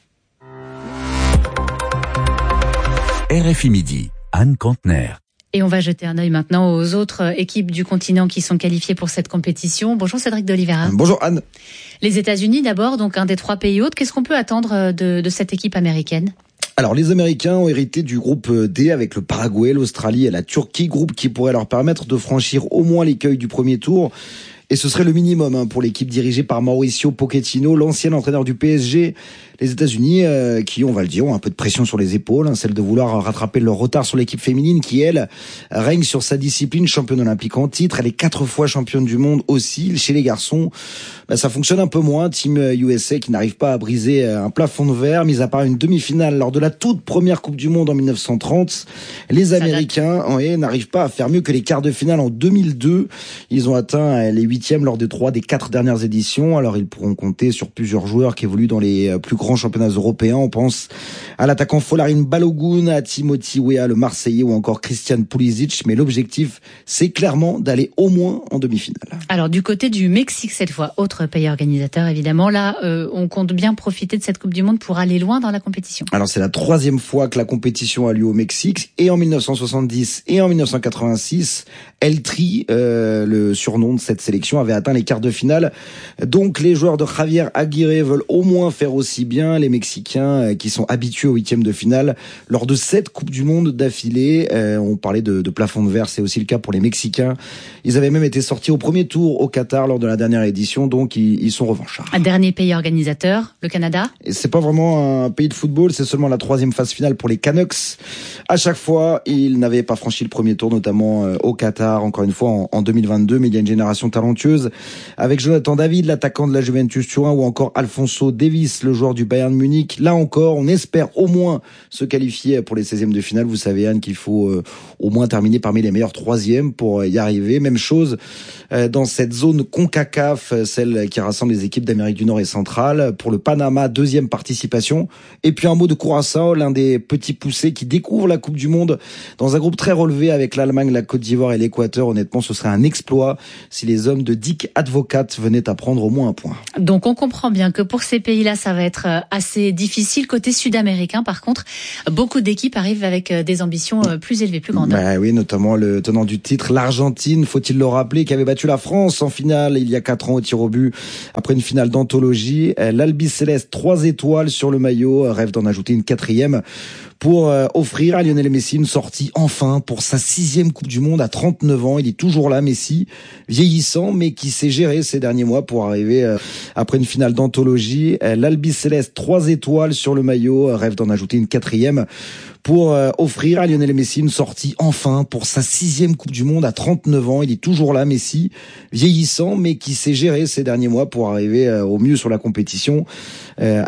R F I Midi, Anne Contener. Et on va jeter un œil maintenant aux autres équipes du continent qui sont qualifiées pour cette compétition. Bonjour Cédric d'Oliveira. Bonjour Anne. Les États-Unis d'abord, donc un des trois pays hôtes. Qu'est-ce qu'on peut attendre de, de cette équipe américaine ? Alors, les Américains ont hérité du groupe D avec le Paraguay, l'Australie et la Turquie, groupe qui pourrait leur permettre de franchir au moins l'écueil du premier tour. Et ce serait le minimum hein, pour l'équipe dirigée par Mauricio Pochettino, l'ancien entraîneur du P S G. Les États-Unis euh, qui, on va le dire, ont un peu de pression sur les épaules, hein, celle de vouloir rattraper leur retard sur l'équipe féminine qui, elle, règne sur sa discipline, championne olympique en titre. Elle est quatre fois championne du monde aussi. Chez les garçons, bah, ça fonctionne un peu moins. Team U S A qui n'arrive pas à briser un plafond de verre, mis à part une demi-finale lors de la toute première Coupe du Monde en mille neuf cent trente. Les Américains ouais, n'arrivent pas à faire mieux que les quarts de finale en deux mille deux. Ils ont atteint les huitièmes lors des trois des quatre dernières éditions. Alors ils pourront compter sur plusieurs joueurs qui évoluent dans les plus grands championnats européens. On pense à l'attaquant Folarin Balogun, à Timothy Weah, le Marseillais, ou encore Christian Pulisic. Mais l'objectif, c'est clairement d'aller au moins en demi-finale. Alors du côté du Mexique cette fois, autre pays organisateur évidemment. Là, euh, on compte bien profiter de cette Coupe du Monde pour aller loin dans la compétition. Alors c'est la troisième fois que la compétition a lieu au Mexique, et en mille neuf cent soixante-dix et en mille neuf cent quatre-vingt-six, El Tri, euh, le surnom de cette sélection, avait atteint les quarts de finale. Donc les joueurs de Javier Aguirre veulent au moins faire aussi bien. Les Mexicains euh, qui sont habitués aux huitièmes de finale lors de sept Coupes du Monde d'affilée. Euh, on parlait de, de plafond de verre, c'est aussi le cas pour les Mexicains. Ils avaient même été sortis au premier tour au Qatar lors de la dernière édition, donc ils, ils sont revanchards. Un dernier pays organisateur, le Canada. Et c'est pas vraiment un pays de football, c'est seulement la troisième phase finale pour les Canucks. À chaque fois, ils n'avaient pas franchi le premier tour, notamment euh, au Qatar, encore une fois en, en deux mille vingt-deux, mais il y a une génération talentueuse avec Jonathan David, l'attaquant de la Juventus Turin, ou encore Alphonso Davies, le joueur du Bayern Munich. Là encore, on espère au moins se qualifier pour les seizièmes de finale. Vous savez, Anne, qu'il faut euh, au moins terminer parmi les meilleurs troisièmes pour y arriver. Même chose euh, dans cette zone CONCACAF, celle qui rassemble les équipes d'Amérique du Nord et centrale. Pour le Panama, deuxième participation. Et puis un mot de Curaçao, l'un des petits poussés qui découvre la Coupe du Monde dans un groupe très relevé avec l'Allemagne, la Côte d'Ivoire et l'Équateur. Honnêtement, ce serait un exploit si les hommes de Dick Advocat venaient à prendre au moins un point. Donc on comprend bien que pour ces pays-là, ça va être assez difficile. Côté sud-américain, par contre, beaucoup d'équipes arrivent avec des ambitions plus élevées, plus grandes. Bah oui, notamment le tenant du titre, l'Argentine, faut-il le rappeler, qui avait battu la France en finale il y a quatre ans au tir au but, après une finale d'anthologie. L'Albiceleste, trois étoiles sur le maillot, rêve d'en ajouter une quatrième pour euh, offrir à Lionel Messi une sortie enfin pour sa sixième Coupe du Monde à trente-neuf ans. Il est toujours là, Messi, vieillissant, mais qui s'est géré ces derniers mois pour arriver euh, après une finale d'anthologie. Euh, L'Albiceleste, trois étoiles sur le maillot, rêve d'en ajouter une quatrième pour euh, offrir à Lionel Messi une sortie enfin pour sa sixième Coupe du Monde à trente-neuf ans. Il est toujours là, Messi, vieillissant, mais qui s'est géré ces derniers mois pour arriver euh, au mieux sur la compétition. Euh,